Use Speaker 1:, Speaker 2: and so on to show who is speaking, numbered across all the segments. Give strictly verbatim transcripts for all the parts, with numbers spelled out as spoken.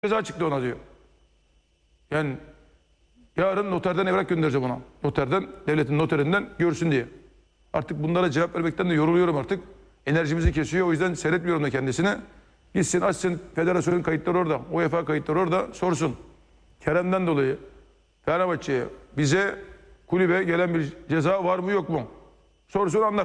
Speaker 1: ceza çıktı ona diyor. Yani yarın noterden evrak göndereceğim ona. Noterden, devletin noterinden görsün diye. Artık bunlara cevap vermekten de yoruluyorum artık. Enerjimizi kesiyor. O yüzden seyretmiyorum da kendisine. Gitsin açsın, federasyonun kayıtları orada. UEFA kayıtları orada, sorsun. Kerem'den dolayı Fenerbahçe'ye, bize, kulübe gelen bir ceza var mı yok mu? Sorsun, anlar.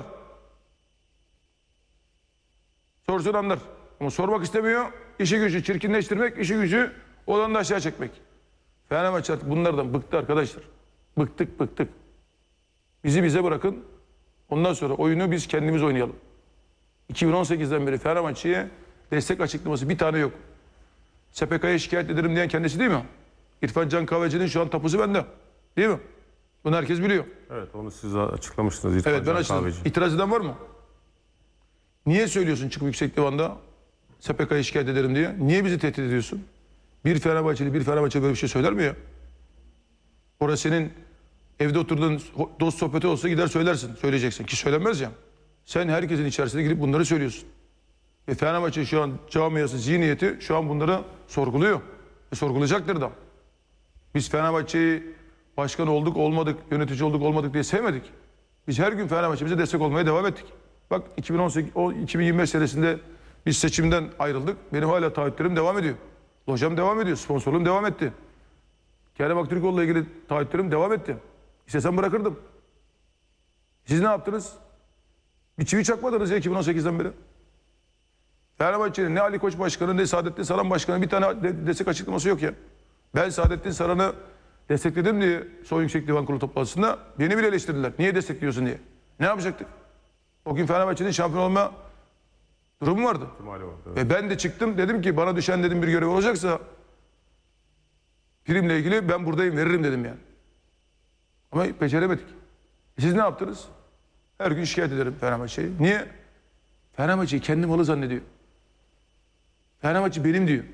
Speaker 1: Sorsun, anlar. Ama sormak istemiyor. İşi gücü çirkinleştirmek, işi gücü olanı da aşağı çekmek. Fenerbahçe artık bunlardan bıktı arkadaşlar. Bıktık bıktık. Bizi bize bırakın. Ondan sonra oyunu biz kendimiz oynayalım. iki bin on sekizden beri Fenerbahçe'ye destek açıklaması bir tane yok. S P K'ya şikayet ederim diyen kendisi değil mi? İrfan Can Kahveci'nin şu an tapusu bende. Değil mi? Bunu herkes biliyor.
Speaker 2: Evet, onu siz açıklamıştınız. İrfan
Speaker 1: Evet, ben
Speaker 2: Can
Speaker 1: açıkladım.
Speaker 2: Kahveci.
Speaker 1: İtiraz eden var mı? Niye söylüyorsun çıkıp yüksek divanda S P K'ya şikayet ederim diye? Niye bizi tehdit ediyorsun? Bir Fenerbahçeli bir Fenerbahçe böyle bir şey söyler mi ya? Orası senin evde oturduğun dost sohbeti olsa gider söylersin. Söyleyeceksin ki söylenmez ya. Sen herkesin içerisine girip bunları söylüyorsun. Ve Fenerbahçe şu an camiası, zihniyeti şu an bunları sorguluyor. Ve sorgulayacaktır da. Biz Fenerbahçe'yi başkan olduk olmadık, yönetici olduk olmadık diye sevmedik. Biz her gün Fenerbahçe'mize destek olmaya devam ettik. Bak iki bin on sekiz, iki bin yirmi beş senesinde biz seçimden ayrıldık. Benim hala taahhütlerim devam ediyor. Lojam devam ediyor. Sponsorluğum devam etti. Kerem Aktürkoğlu'la ilgili taahhütlerim devam etti. İstesem bırakırdım. Siz ne yaptınız? Bir çivi çakmadınız ya iki bin on sekizden beri. Fenerbahçe'nin ne Ali Koç Başkanı ne Saadettin Saran Başkanı bir tane destek açıklaması yok ya. Ben Saadettin Saran'ı destekledim diye son Yüksek Divan Kurulu toplantısında beni bile eleştirdiler. Niye destekliyorsun diye. Ne yapacaktık? O gün Fenerbahçe'nin şampiyon olma durumu vardı.
Speaker 2: Vardı, evet.
Speaker 1: Ve ben de çıktım dedim ki bana düşen dedim bir görev olacaksa primle ilgili ben buradayım veririm dedim yani. Ama beceremedik. E siz ne yaptınız? Her gün şikayet ederim Fenerbahçe'yi. Niye? Fenerbahçe'yi kendi malı zannediyor. Fenerbahçe benim diyor.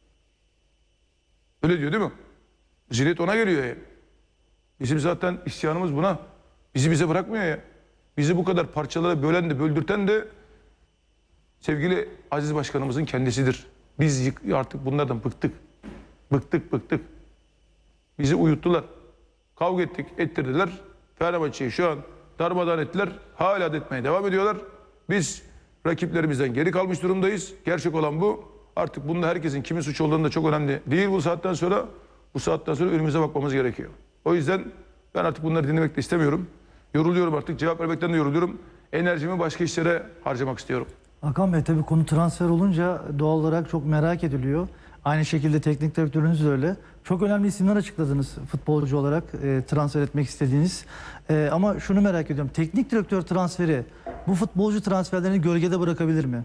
Speaker 1: Öyle diyor değil mi? Zinet ona geliyor ya. Bizim zaten isyanımız buna. Bizi bize bırakmıyor ya. Bizi bu kadar parçalara bölen de böldürten de sevgili Aziz Başkanımızın kendisidir. Biz artık bunlardan bıktık. Bıktık bıktık. Bizi uyuttular. Kavga ettik, ettirdiler. Fenerbahçe'yi şu an darmadağın ettiler. Hala da etmeye devam ediyorlar. Biz rakiplerimizden geri kalmış durumdayız. Gerçek olan bu. Artık bunda herkesin kimin suç olduğunu da çok önemli değil bu saatten sonra. Bu saatten sonra önümüze bakmamız gerekiyor. O yüzden ben artık bunları dinlemek de istemiyorum. Yoruluyorum artık. Cevap vermekten de yoruluyorum. Enerjimi başka işlere harcamak istiyorum.
Speaker 3: Hakan Bey, tabii konu transfer olunca doğal olarak çok merak ediliyor. Aynı şekilde teknik direktörünüz de öyle. Çok önemli isimler açıkladınız futbolcu olarak e, transfer etmek istediğiniz. E, ama şunu merak ediyorum. Teknik direktör transferi bu futbolcu transferlerini gölgede bırakabilir mi?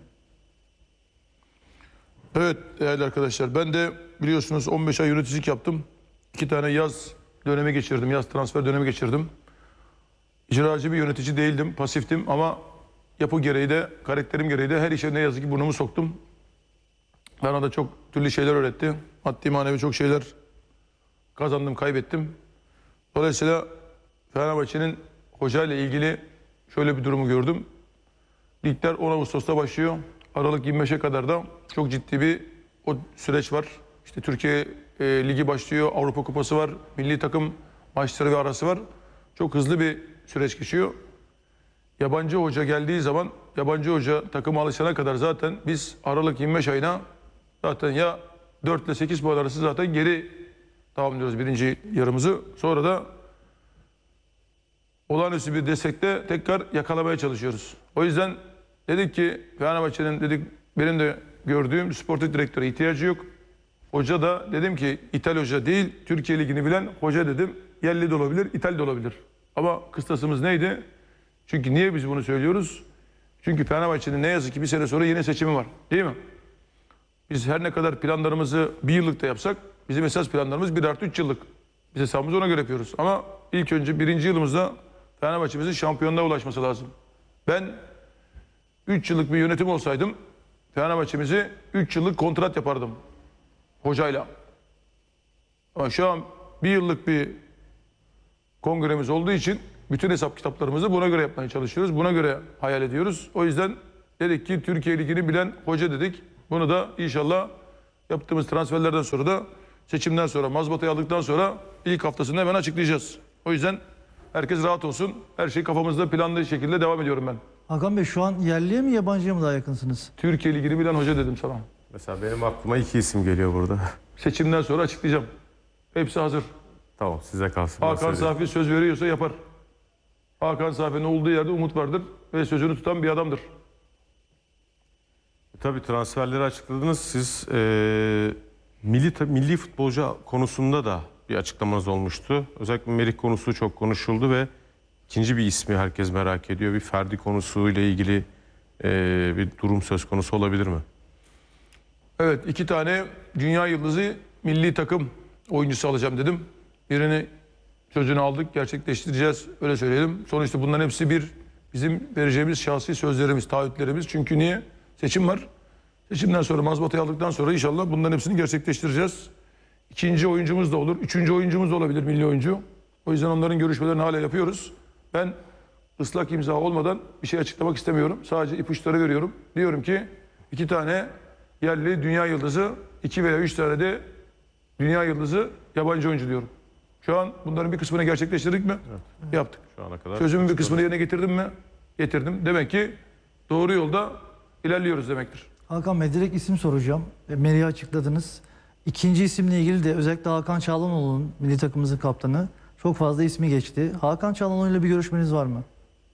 Speaker 1: Evet değerli arkadaşlar, ben de biliyorsunuz on beş ay yöneticilik yaptım. İki tane yaz dönemi geçirdim, yaz transfer dönemi geçirdim. İcracı bir yönetici değildim, pasiftim ama yapı gereği de, karakterim gereği de her işe ne yazık ki burnumu soktum. Bana da çok türlü şeyler öğretti. Maddi manevi çok şeyler kazandım, kaybettim. Dolayısıyla Fenerbahçe'nin hocayla ilgili şöyle bir durumu gördüm. Ligler on Ağustos'ta başlıyor. Aralık yirmi beşe kadar da çok ciddi bir o süreç var. İşte Türkiye e, Ligi başlıyor, Avrupa Kupası var, milli takım maçları ve arası var. Çok hızlı bir süreç geçiyor. Yabancı hoca geldiği zaman, yabancı hoca takıma alışana kadar zaten biz Aralık yirmi beş ayına zaten ya dört ile sekiz puan arası zaten geri tamamlıyoruz birinci yarımızı. Sonra da olağanüstü bir destekte tekrar yakalamaya çalışıyoruz. O yüzden dedik ki Fenerbahçe'nin dedik benim de gördüğüm sportif direktöre ihtiyacı yok. Hoca da dedim ki İthal hoca değil, Türkiye Ligi'ni bilen hoca dedim. Yerli de olabilir, İthal de olabilir. Ama kıstasımız neydi? Çünkü niye biz bunu söylüyoruz? Çünkü Fenerbahçe'nin ne yazık ki bir sene sonra yine seçimi var. Değil mi? Biz her ne kadar planlarımızı bir yıllık da yapsak bizim esas planlarımız bir artı üç yıllık. Biz hesabımızı ona göre yapıyoruz. Ama ilk önce birinci yılımızda Fenerbahçe'mizin şampiyonluğa ulaşması lazım. Ben üç yıllık bir yönetim olsaydım Fenerbahçe'mizi üç yıllık kontrat yapardım hocayla. Ama şu an bir yıllık bir kongremiz olduğu için bütün hesap kitaplarımızı buna göre yapmaya çalışıyoruz. Buna göre hayal ediyoruz. O yüzden dedik ki Türkiye Ligi'ni bilen hoca dedik. Bunu da inşallah Yaptığımız transferlerden sonra da seçimden sonra, mazbatayı aldıktan sonra ilk haftasında hemen açıklayacağız. O yüzden herkes rahat olsun. Her şey kafamızda planlı şekilde devam ediyorum ben.
Speaker 3: Hakan Bey şu an yerliye mi yabancıya mı daha yakınsınız?
Speaker 1: Türkiye Ligi'ni bilen hoca dedim sana.
Speaker 2: Mesela benim aklıma iki isim geliyor burada.
Speaker 1: Seçimden sonra açıklayacağım. Hepsi hazır.
Speaker 2: Tamam, size kalsın. ben
Speaker 1: Hakan
Speaker 2: söyleyeyim.
Speaker 1: Safi söz veriyorsa yapar. Hakan Safi'nin olduğu yerde umut vardır ve sözünü tutan bir adamdır.
Speaker 2: Tabii transferleri açıkladınız. Siz eee milli, milli futbolcu konusunda da bir açıklamanız olmuştu. Özellikle Merih konusu çok konuşuldu ve ikinci bir ismi herkes merak ediyor. Bir Ferdi konusuyla ilgili eee, bir durum söz konusu olabilir mi?
Speaker 1: Evet, iki tane dünya yıldızı milli takım oyuncusu alacağım dedim. Birini sözünü aldık, gerçekleştireceğiz, öyle söyleyelim. Sonuçta bunların hepsi bir bizim vereceğimiz şahsi sözlerimiz, taahhütlerimiz. Çünkü niye? Seçim var. Seçimden sonra, mazbatayı aldıktan sonra inşallah bunların hepsini gerçekleştireceğiz. İkinci oyuncumuz da olur, üçüncü oyuncumuz da olabilir, milli oyuncu. O yüzden onların görüşmelerini hala yapıyoruz. Ben ıslak imza olmadan bir şey açıklamak istemiyorum. Sadece ipuçları veriyorum. Diyorum ki iki tane yerli dünya yıldızı, iki veya üç tane de dünya yıldızı yabancı oyuncu diyorum. Şu an bunların bir kısmını gerçekleştirdik mi? Evet. Yaptık.
Speaker 2: Şu ana kadar.
Speaker 1: Sözümün bir kısmını yerine getirdim mi? Getirdim. Demek ki doğru yolda ilerliyoruz demektir.
Speaker 3: Hakan Bey direkt isim soracağım. E, Merih'i açıkladınız. İkinci isimle ilgili de özellikle Hakan Çalhanoğlu'nun milli takımımızın kaptanı çok fazla ismi geçti. Hakan Çalhanoğlu'yla bir görüşmeniz var mı?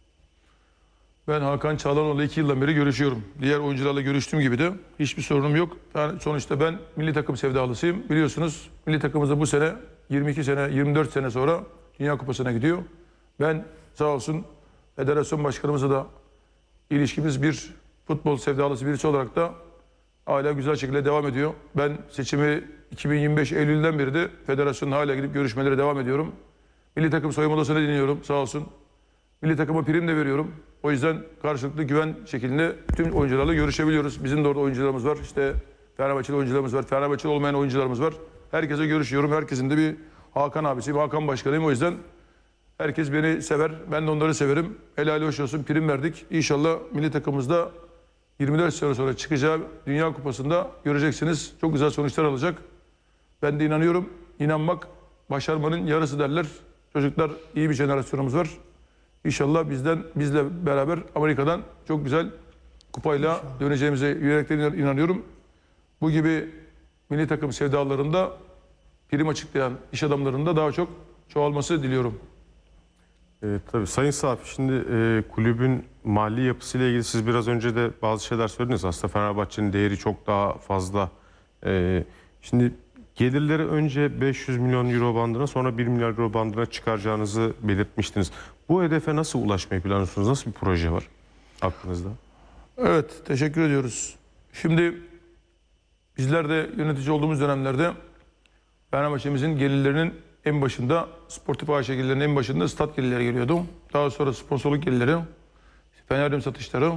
Speaker 1: Ben Hakan Çalhanoğlu'yla iki yıldan beri görüşüyorum. Diğer oyuncularla görüştüğüm gibi de hiçbir sorunum yok. Yani sonuçta ben milli takım sevdalısıyım. Biliyorsunuz milli takımımızda bu sene yirmi iki sene, yirmi dört sene sonra Dünya Kupası'na gidiyor. Ben sağ olsun federasyon başkanımızla da ilişkimiz bir futbol sevdalısı birisi olarak da hala güzel şekilde devam ediyor. Ben seçimi iki bin yirmi beş Eylül'den beri de federasyonla hala gidip görüşmelere devam ediyorum. Milli takım soyunma odasına dinliyorum sağ olsun. Milli takıma prim de veriyorum. O yüzden karşılıklı güven şeklinde tüm oyuncularla görüşebiliyoruz. Bizim de orada oyuncularımız var. İşte Fenerbahçeli oyuncularımız var. Fenerbahçeli olmayan oyuncularımız var. Herkese görüşüyorum. Herkesin de bir Hakan abisiyim, Hakan başkanıyım. O yüzden herkes beni sever. Ben de onları severim. Helal hoş olsun. Prim verdik. İnşallah milli takımımızda yirmi dört sene sonra çıkacağı Dünya Kupası'nda göreceksiniz. Çok güzel sonuçlar alacak. Ben de inanıyorum. İnanmak başarmanın yarısı derler. Çocuklar iyi bir jenerasyonumuz var. İnşallah bizden bizle beraber Amerika'dan çok güzel kupayla İnşallah döneceğimize yürekten inanıyorum. Bu gibi milli takım sevdalarında prim açıklayan iş adamlarında daha çok çoğalması diliyorum.
Speaker 2: E, tabii Sayın Safi, şimdi e, kulübün mali yapısıyla ilgili siz biraz önce de bazı şeyler söylediniz. Aslında Fenerbahçe'nin değeri çok daha fazla. E, şimdi gelirleri önce beş yüz milyon euro bandına, sonra bir milyar euro bandına çıkaracağınızı belirtmiştiniz. Bu hedefe nasıl ulaşmayı planlıyorsunuz? Nasıl bir proje var aklınızda?
Speaker 1: Evet, teşekkür ediyoruz. Şimdi bizler de yönetici olduğumuz dönemlerde Fenerbahçe'mizin gelirlerinin en başında, sportif A Ş gelirlerinin en başında stat gelirleri geliyordu. Daha sonra sponsorluk gelirleri, Fenerbahçe satışları,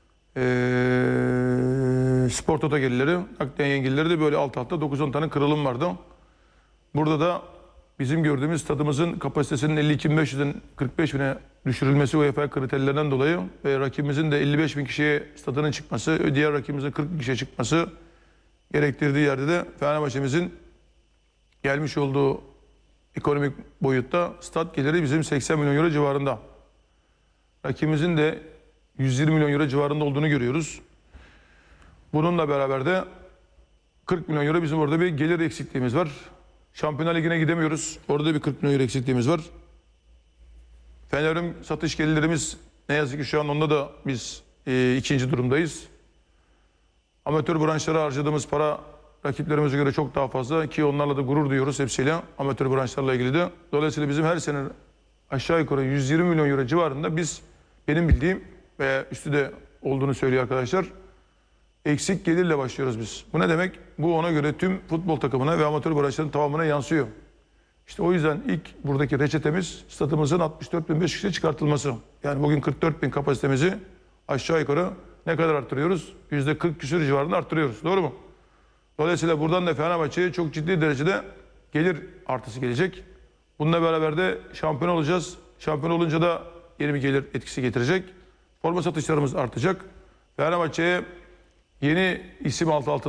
Speaker 1: ee, spor toto gelirleri, nakliye yengeleri de böyle alt alta dokuz on tane kırılım vardı. Burada da bizim gördüğümüz stadımızın kapasitesinin elli iki bin beş yüzden kırk beş bine düşürülmesi UEFA kriterlerinden dolayı ve rakibimizin de elli beş bin kişiye stadının çıkması, diğer rakibimizin kırk bin kişiye çıkması gerektirdiği yerde de Fenerbahçe'mizin gelmiş olduğu ekonomik boyutta stat geliri bizim seksen milyon euro civarında. Rakibimizin de yüz yirmi milyon euro civarında olduğunu görüyoruz. Bununla beraber de kırk milyon euro bizim orada bir gelir eksikliğimiz var. Şampiyonlar Ligi'ne gidemiyoruz. Orada bir kırk milyon euro eksikliğimiz var. Fener'in satış gelirlerimiz ne yazık ki şu an onda da biz e, ikinci durumdayız. Amatör branşlara harcadığımız para rakiplerimize göre çok daha fazla ki onlarla da gurur duyuyoruz hepsiyle, amatör branşlarla ilgili de. Dolayısıyla bizim her sene aşağı yukarı yüz yirmi milyon euro civarında biz, benim bildiğim ve üstü de olduğunu söylüyor arkadaşlar, eksik gelirle başlıyoruz biz. Bu ne demek? Bu ona göre tüm futbol takımına ve amatör branşların tamamına yansıyor. İşte o yüzden ilk buradaki reçetemiz statımızın altmış dört bin beş yüze çıkartılması. Yani bugün kırk dört bin kapasitemizi aşağı yukarı ne kadar arttırıyoruz? yüzde kırk küsur civarında arttırıyoruz. Doğru mu? Dolayısıyla buradan da Fenerbahçe'ye çok ciddi derecede gelir artısı gelecek. Bununla beraber de şampiyon olacağız. Şampiyon olunca da yeni bir gelir etkisi getirecek. Forma satışlarımız artacak. Fenerbahçe'ye yeni isim altı altında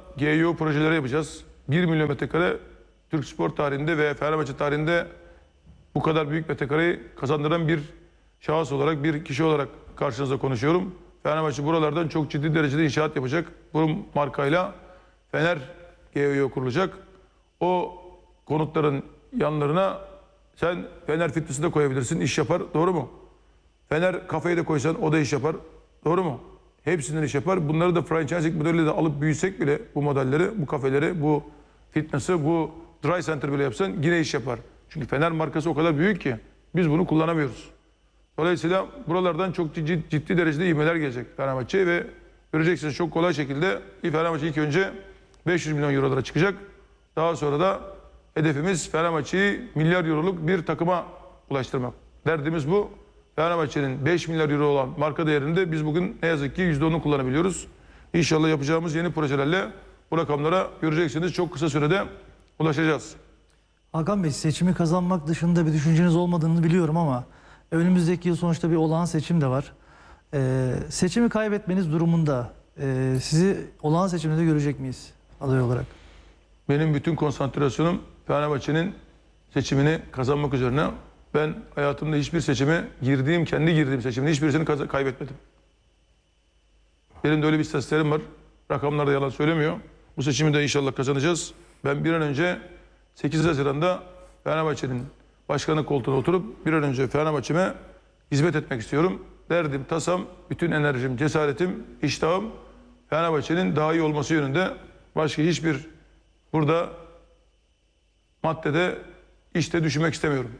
Speaker 1: G Y O projeleri yapacağız. bir milyon metrekare Türk spor tarihinde ve Fenerbahçe tarihinde bu kadar büyük metrekareyi kazandıran bir şahıs olarak, bir kişi olarak karşınızda konuşuyorum. Fenerbahçe buralardan çok ciddi derecede inşaat yapacak. Bu markayla Fener G Y O kurulacak. O konutların yanlarına sen Fener Fitness'i de koyabilirsin, iş yapar. Doğru mu? Fener kafeyi de koysan o da iş yapar. Doğru mu? Hepsinden iş yapar. Bunları da franchising modeliyle de alıp büyüsek bile bu modelleri, bu kafeleri, bu fitness'ı, bu dry center bile yapsan yine iş yapar. Çünkü Fener markası o kadar büyük ki biz bunu kullanamıyoruz. Dolayısıyla buralardan çok ciddi, ciddi derecede ivmeler gelecek Fenerbahçe'ye ve göreceksiniz çok kolay şekilde Fenerbahçe ilk önce beş yüz milyon eurolara çıkacak. Daha sonra da hedefimiz Fenerbahçe'yi milyar euroluk bir takıma ulaştırmak. Derdimiz bu. Fenerbahçe'nin beş milyar euro olan marka değerinde biz bugün ne yazık ki yüzde on'u kullanabiliyoruz. İnşallah yapacağımız yeni projelerle bu rakamlara göreceksiniz çok kısa sürede ulaşacağız.
Speaker 3: Hakan Bey, seçimi kazanmak dışında bir düşünceniz olmadığını biliyorum ama önümüzdeki yıl sonuçta bir olağan seçim de var. Ee, seçimi kaybetmeniz durumunda e, sizi olağan seçimde de görecek miyiz aday olarak?
Speaker 1: Benim bütün konsantrasyonum Fenerbahçe'nin seçimini kazanmak üzerine. Ben hayatımda hiçbir seçime girdiğim, kendi girdiğim seçimin hiçbirisini kaz- kaybetmedim. Benim de öyle bir istatistiklerim var. Rakamlar da yalan söylemiyor. Bu seçimi de inşallah kazanacağız. Ben bir an önce sekiz Haziran'da Fenerbahçe'nin başkanı koltuğuna oturup bir an önce Fenerbahçe'me hizmet etmek istiyorum. Derdim, tasam, bütün enerjim, cesaretim, iştahım Fenerbahçe'nin daha iyi olması yönünde. Başka hiçbir burada maddede, işte düşünmek istemiyorum.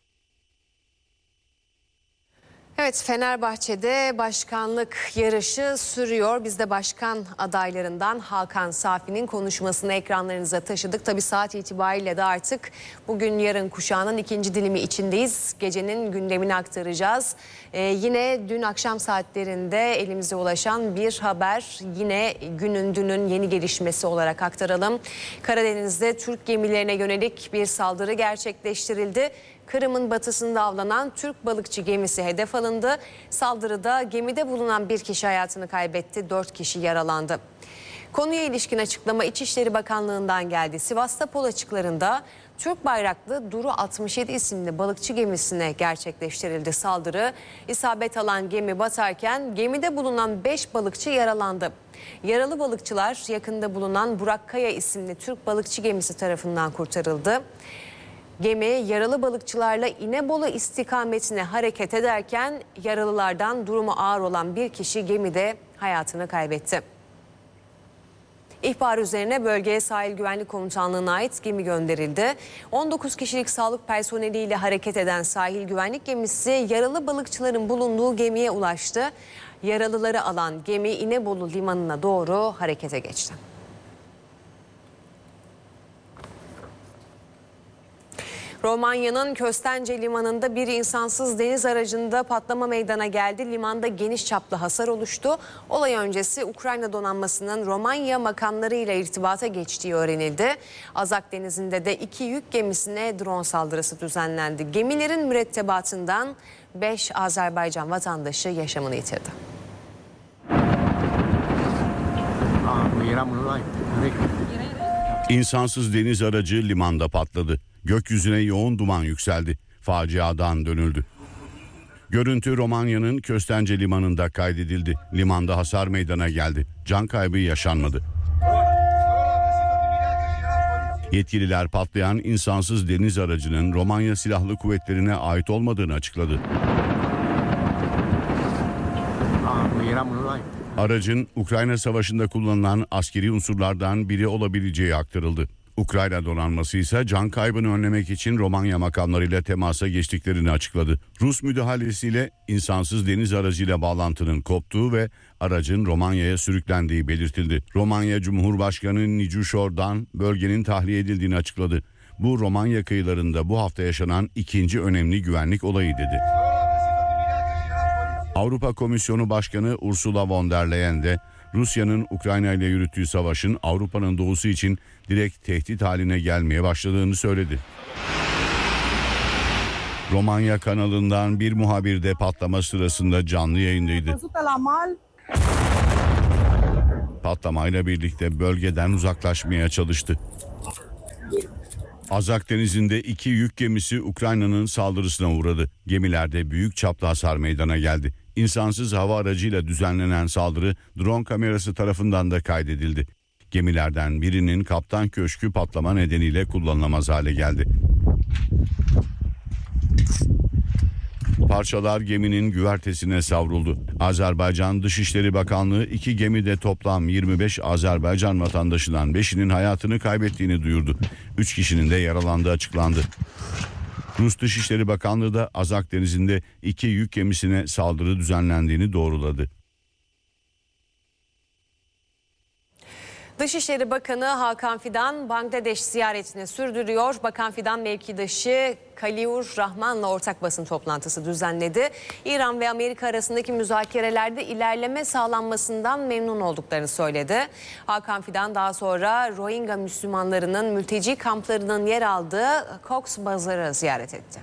Speaker 4: Evet, Fenerbahçe'de başkanlık yarışı sürüyor. Biz de başkan adaylarından Hakan Safi'nin konuşmasını ekranlarınıza taşıdık. Tabii saat itibariyle de artık bugün yarın kuşağının ikinci dilimi içindeyiz. Gecenin gündemini aktaracağız. Ee, yine dün akşam saatlerinde elimize ulaşan bir haber. Yine günün dünün yeni gelişmesi olarak aktaralım. Karadeniz'de Türk gemilerine yönelik bir saldırı gerçekleştirildi. Kırım'ın batısında avlanan Türk balıkçı gemisi hedef alındı. Saldırıda gemide bulunan bir kişi hayatını kaybetti, dört kişi yaralandı. Konuya ilişkin açıklama İçişleri Bakanlığı'ndan geldi. Sivas'ta Pol açıklarında Türk bayraklı Duru altmış yedi isimli balıkçı gemisine gerçekleştirildi saldırı. İsabet alan gemi batarken gemide bulunan beş balıkçı yaralandı. Yaralı balıkçılar yakında bulunan Burak Kaya isimli Türk balıkçı gemisi tarafından kurtarıldı. Gemi yaralı balıkçılarla İnebolu istikametine hareket ederken yaralılardan durumu ağır olan bir kişi gemide hayatını kaybetti. İhbar üzerine bölgeye Sahil Güvenlik Komutanlığı'na ait gemi gönderildi. on dokuz kişilik sağlık personeliyle hareket eden sahil güvenlik gemisi yaralı balıkçıların bulunduğu gemiye ulaştı. Yaralıları alan gemi İnebolu limanına doğru harekete geçti. Romanya'nın Köstence limanında bir insansız deniz aracında patlama meydana geldi. Limanda geniş çaplı hasar oluştu. Olay öncesi Ukrayna donanmasının Romanya makamlarıyla irtibata geçtiği öğrenildi. Azak Denizi'nde de iki yük gemisine drone saldırısı düzenlendi. Gemilerin mürettebatından beş Azerbaycan vatandaşı yaşamını yitirdi.
Speaker 5: İnsansız deniz aracı limanda patladı. Gökyüzüne yoğun duman yükseldi. Faciadan dönüldü. Görüntü Romanya'nın Köstence limanında kaydedildi. Limanda hasar meydana geldi. Can kaybı yaşanmadı. Yetkililer patlayan insansız deniz aracının Romanya Silahlı Kuvvetleri'ne ait olmadığını açıkladı. Aracın Ukrayna Savaşı'nda kullanılan askeri unsurlardan biri olabileceği aktarıldı. Ukrayna donanması ise can kaybını önlemek için Romanya makamlarıyla temasa geçtiklerini açıkladı. Rus müdahalesiyle insansız deniz aracıyla bağlantının koptuğu ve aracın Romanya'ya sürüklendiği belirtildi. Romanya Cumhurbaşkanı Nicuşor'dan bölgenin tahliye edildiğini açıkladı. Bu Romanya kıyılarında bu hafta yaşanan ikinci önemli güvenlik olayı dedi. Avrupa Komisyonu Başkanı Ursula von der Leyen de Rusya'nın Ukrayna ile yürüttüğü savaşın Avrupa'nın doğusu için direkt tehdit haline gelmeye başladığını söyledi. Romanya kanalından bir muhabir de patlama sırasında canlı yayındaydı. patlamayla birlikte bölgeden uzaklaşmaya çalıştı. Azak Denizi'nde iki yük gemisi Ukrayna'nın saldırısına uğradı. Gemilerde büyük çaplı hasar meydana geldi. İnsansız hava aracıyla düzenlenen saldırı drone kamerası tarafından da kaydedildi. Gemilerden birinin kaptan köşkü patlama nedeniyle kullanılamaz hale geldi. Parçalar geminin güvertesine savruldu. Azerbaycan Dışişleri Bakanlığı iki gemide toplam yirmi beş Azerbaycan vatandaşından beşinin hayatını kaybettiğini duyurdu. üç kişinin de yaralandığı açıklandı. Rus Dışişleri Bakanlığı da Azak Denizi'nde iki yük gemisine saldırı düzenlendiğini doğruladı.
Speaker 4: Dışişleri Bakanı Hakan Fidan Bangladeş ziyaretini sürdürüyor. Bakan Fidan mevkidaşı Khaliur Rahman'la ortak basın toplantısı düzenledi. İran ve Amerika arasındaki müzakerelerde ilerleme sağlanmasından memnun olduklarını söyledi. Hakan Fidan daha sonra Rohingya Müslümanlarının mülteci kamplarının yer aldığı Cox's Bazar'ı ziyaret etti.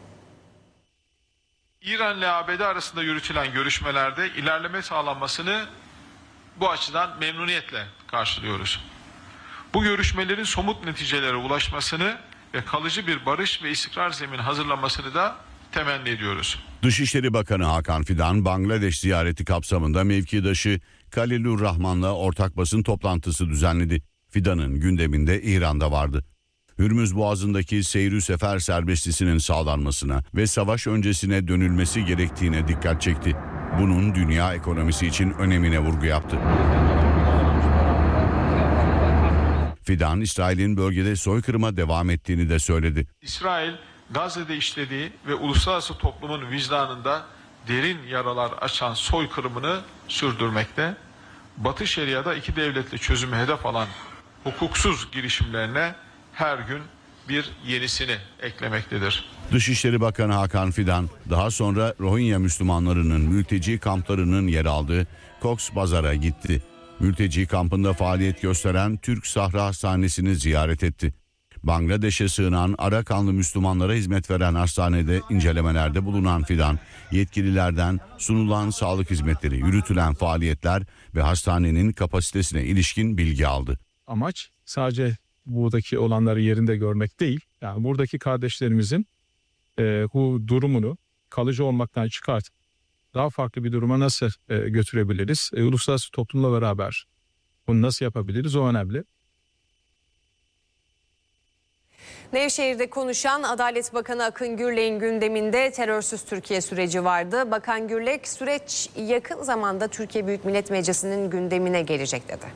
Speaker 6: İran ile A B D arasında yürütülen görüşmelerde ilerleme sağlanmasını bu açıdan memnuniyetle karşılıyoruz. Bu görüşmelerin somut neticelere ulaşmasını ve kalıcı bir barış ve istikrar zemini hazırlanmasını da temenni ediyoruz.
Speaker 5: Dışişleri Bakanı Hakan Fidan, Bangladeş ziyareti kapsamında mevkidaşı Khalilur Rahman'la ortak basın toplantısı düzenledi. Fidan'ın gündeminde İran'da vardı. Hürmüz Boğazı'ndaki seyri sefer serbestisinin sağlanmasına ve savaş öncesine dönülmesi gerektiğine dikkat çekti. Bunun dünya ekonomisi için önemine vurgu yaptı. Fidan, İsrail'in bölgede soykırıma devam ettiğini de söyledi.
Speaker 6: İsrail, Gazze'de işlediği ve uluslararası toplumun vicdanında derin yaralar açan soykırımını sürdürmekte. Batı Şeria'da iki devletli çözümü hedef alan hukuksuz girişimlerine her gün bir yenisini eklemektedir.
Speaker 5: Dışişleri Bakanı Hakan Fidan daha sonra Rohingya Müslümanlarının mülteci kamplarının yer aldığı Cox's Bazar'a gitti. Mülteci kampında faaliyet gösteren Türk Sahra Hastanesi'ni ziyaret etti. Bangladeş'e sığınan Arakanlı Müslümanlara hizmet veren hastanede incelemelerde bulunan Fidan, yetkililerden sunulan sağlık hizmetleri, yürütülen faaliyetler ve hastanenin kapasitesine ilişkin bilgi aldı.
Speaker 7: Amaç sadece buradaki olanları yerinde görmek değil, yani buradaki kardeşlerimizin e, bu durumunu kalıcı olmaktan çıkartıp daha farklı bir duruma nasıl e, götürebiliriz? E, uluslararası toplumla beraber bunu nasıl yapabiliriz? O önemli.
Speaker 4: Nevşehir'de konuşan Adalet Bakanı Akın Gürlek'in gündeminde terörsüz Türkiye süreci vardı. Bakan Gürlek, süreç yakın zamanda Türkiye Büyük Millet Meclisi'nin gündemine gelecek dedi.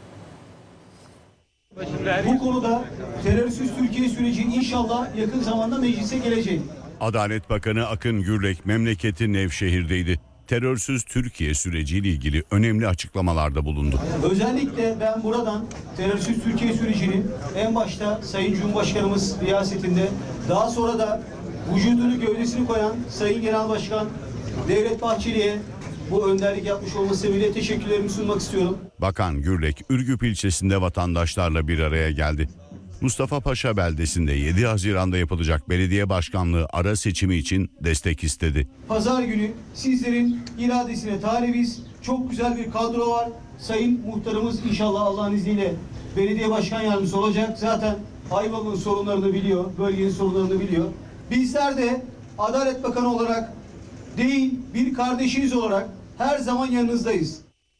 Speaker 8: Bu konuda terörsüz Türkiye süreci inşallah yakın zamanda meclise gelecek.
Speaker 5: Adalet Bakanı Akın Gürlek memleketi Nevşehir'deydi. Terörsüz Türkiye süreciyle ilgili önemli açıklamalarda bulundu.
Speaker 8: Özellikle ben buradan terörsüz Türkiye sürecini en başta Sayın Cumhurbaşkanımız riyasetinde, daha sonra da vücudunu gövdesini koyan Sayın Genel Başkan Devlet Bahçeli'ye bu önderlik yapmış olması sebebiyle teşekkürlerimi sunmak istiyorum.
Speaker 5: Bakan Gürlek, Ürgüp ilçesinde vatandaşlarla bir araya geldi. Mustafa Paşa beldesinde yedi Haziran'da yapılacak belediye başkanlığı ara seçimi için destek istedi.
Speaker 8: Pazar günü sizlerin iradesine talibiz. Çok güzel bir kadro var. Sayın muhtarımız inşallah Allah'ın izniyle belediye başkan yardımcısı olacak. Zaten Ayvalık'ın sorunlarını biliyor, bölgenin sorunlarını biliyor. Bizler de Adalet Bakanı olarak değil, bir kardeşiniz olarak her zaman yanınızdayız.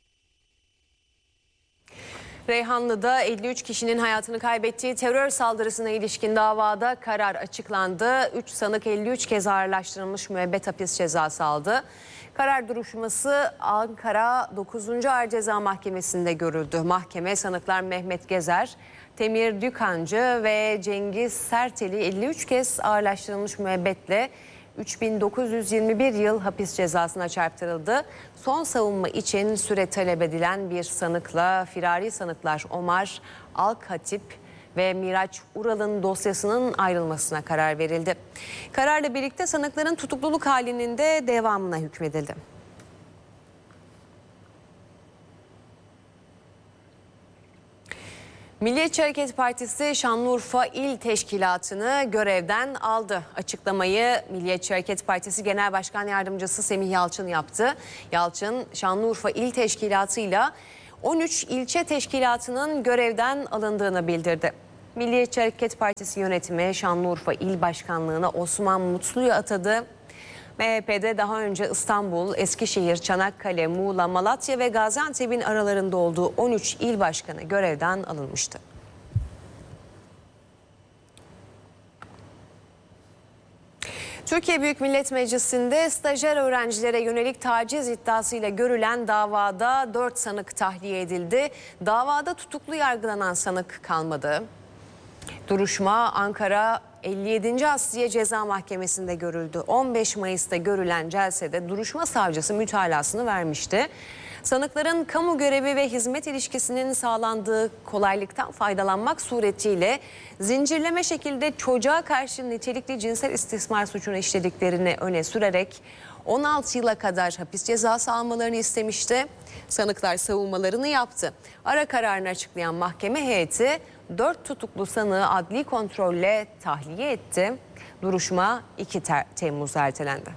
Speaker 4: Reyhanlı'da elli üç kişinin hayatını kaybettiği terör saldırısına ilişkin davada karar açıklandı. üç sanık elli üç kez ağırlaştırılmış müebbet hapis cezası aldı. Karar duruşması Ankara dokuzuncu Ağır Ceza Mahkemesi'nde görüldü. Mahkeme sanıklar Mehmet Gezer, Temir Dükancı ve Cengiz Sertel'i elli üç kez ağırlaştırılmış müebbetle üç bin dokuz yüz yirmi bir yıl hapis cezasına çarptırıldı. Son savunma için süre talep edilen bir sanıkla firari sanıklar Omar Alkatip ve Miraç Ural'ın dosyasının ayrılmasına karar verildi. Kararla birlikte sanıkların tutukluluk halinin de devamına hükmedildi. Milliyetçi Hareket Partisi Şanlıurfa İl Teşkilatı'nı görevden aldı. Açıklamayı Milliyetçi Hareket Partisi Genel Başkan Yardımcısı Semih Yalçın yaptı. Yalçın, Şanlıurfa İl Teşkilatı'yla on üç ilçe teşkilatının görevden alındığını bildirdi. Milliyetçi Hareket Partisi yönetimi Şanlıurfa İl Başkanlığı'na Osman Mutlu'yu atadı. M H P'de daha önce İstanbul, Eskişehir, Çanakkale, Muğla, Malatya ve Gaziantep'in aralarında olduğu on üç il başkanı görevden alınmıştı. Türkiye Büyük Millet Meclisi'nde stajyer öğrencilere yönelik taciz iddiasıyla görülen davada dört sanık tahliye edildi. Davada tutuklu yargılanan sanık kalmadı. Duruşma Ankara elli yedinci Asliye Ceza Mahkemesi'nde görüldü. on beş Mayıs'ta görülen celsede duruşma savcısı mütalasını vermişti. Sanıkların kamu görevi ve hizmet ilişkisinin sağlandığı kolaylıktan faydalanmak suretiyle zincirleme şekilde çocuğa karşı nitelikli cinsel istismar suçunu işlediklerini öne sürerek on altı yıla kadar hapis cezası almalarını istemişti. Sanıklar savunmalarını yaptı. Ara kararını açıklayan mahkeme heyeti dört tutuklu sanığı adli kontrolle tahliye etti. Duruşma iki Temmuz'a ertelendi.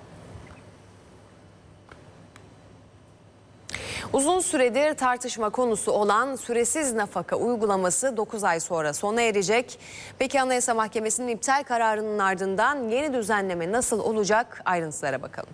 Speaker 4: Uzun süredir tartışma konusu olan süresiz nafaka uygulaması dokuz ay sonra sona erecek. Peki Anayasa Mahkemesi'nin iptal kararının ardından yeni düzenleme nasıl olacak? Ayrıntılara bakalım.